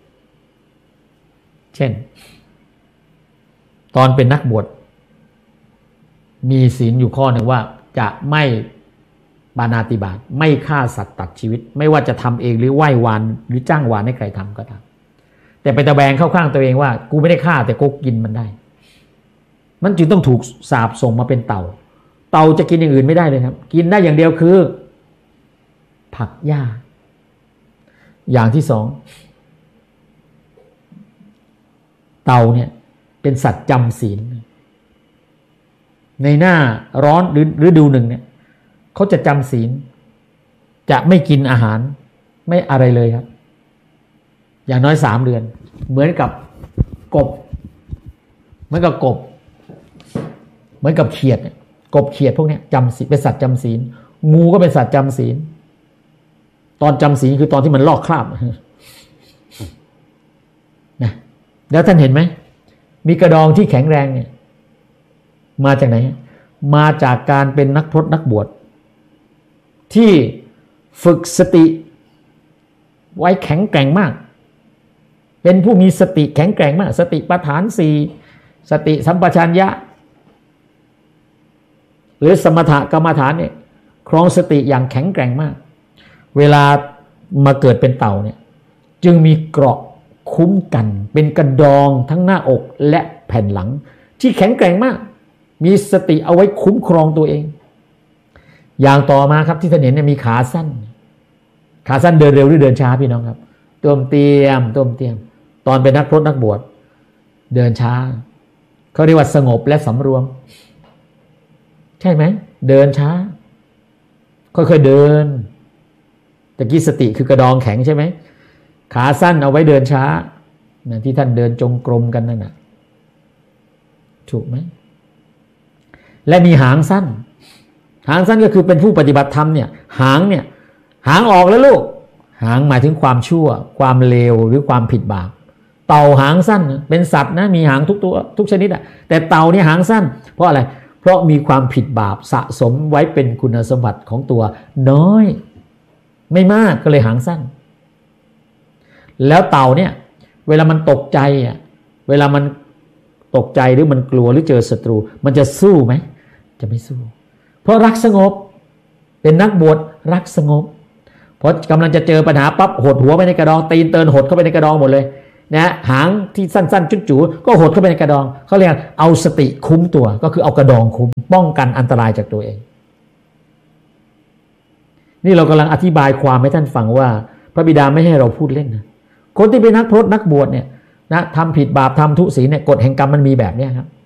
เช่นตอนเป็นนักบวชมีศีลอยู่ข้อหนึ่งว่าจะไม่ปาณาติบาตไม่ฆ่าสัตว์ตัดชีวิตไม่ว่าจะทำเองหรือไหว้วานหรือจ้างวานให้ใครทำก็ตามแต่ไปตะแบงเข้าข้างตัวเองว่ากูไม่ได้ฆ่าแต่กูกินมันได้มันจึงต้องถูกสาปส่งมาเป็นเต่าจะกินอย่างอื่นไม่ได้เลยครับกินได้อย่างเดียวคือผักหญ้าอย่างที่2เต่าเนี่ยเป็นสัตว์จำศีลในหน้าร้อนหรือฤดูหนึ่งเนี่ยเขาจะจำศีลจะไม่กินอาหารไม่อะไรเลยครับอย่างน้อย3 เดือนเหมือนกับกบเหมือนกับเขียดกบเขียดพวกนี้จำศีลเป็นสัตว์จำศีลงูก็เป็นสัตว์จำศีลตอนจำศีลคือตอนที่มันลอกคราบนะแล้วท่านเห็นไหมมีกระดองที่แข็งแรงเนี่ยมาจากไหนมาจากการเป็นนักพรตนักบวชที่ฝึกสติไว้แข็งแกร่งมากเป็นผู้มีสติแข็งแกร่งมากสติปัฏฐาน4สติสัมปชัญญะหรือสมถกรรมฐานเนี่ยครองสติอย่างแข็งแกร่งมากเวลามาเกิดเป็นเต่าเนี่ยจึงมีเกราะคุ้มกันเป็นกระดองทั้งหน้าอกและแผ่นหลังที่แข็งแกร่งมากมีสติเอาไว้คุ้มครองตัวเองอย่างต่อมาครับที่ท่านเห็นเนี่ยมีขาสั้นเดินเร็วหรือเดินช้าพี่น้องครับต้มเตียมตอนเป็นนักพรตนักบวชเดินช้าเขาเรียกว่าสงบและสำรวมใช่ไหมเดินช้าค่อยๆเดินตะกี้สติคือกระดองแข็งใช่ไหมขาสั้นเอาไว้เดินช้าที่ท่านเดินจงกรมกันนั่นน่ะถูกไหมและมีหางสั้นก็คือเป็นผู้ปฏิบัติธรรมเนี่ยหางออกแล้วลูกหางหมายถึงความชั่วความเลวหรือความผิดบาปเต่าหางสั้นเป็นสัตว์นะมีหางทุกตัวทุกชนิดแต่เต่าเนี่ยหางสั้นเพราะอะไรเพราะมีความผิดบาปสะสมไว้เป็นคุณสมบัติของตัวน้อยไม่มากก็เลยหางสั้นแล้วเต่าเนี่ยเวลามันตกใจหรือมันกลัวหรือเจอศัตรูมันจะสู้ไหมจะไม่สู้เพราะรักสงบเป็นนักบวชรักสงบเพราะกำลังจะเจอปัญหาปั๊บหดหัวไปในกระดองตีนเตินหดเข้าไปในกระดองหมดเลยนะหางที่สั้นๆจุ๋ๆก็หดเข้าไปในกระดองเขาเรียกเอาสติคุ้มตัวก็คือเอากระดองคุ้มป้องกันอันตรายจากตัวเองนี่เรากำลังอธิบายความให้ท่านฟังว่าพระบิดาไม่ให้เราพูดเล่นนะคนที่เป็นนักพรตนักบวชเนี่ยนะทำผิดบาปทำทุศีลเนี่ยกฎแห่งกรรมมันมีแบบนี้ครับ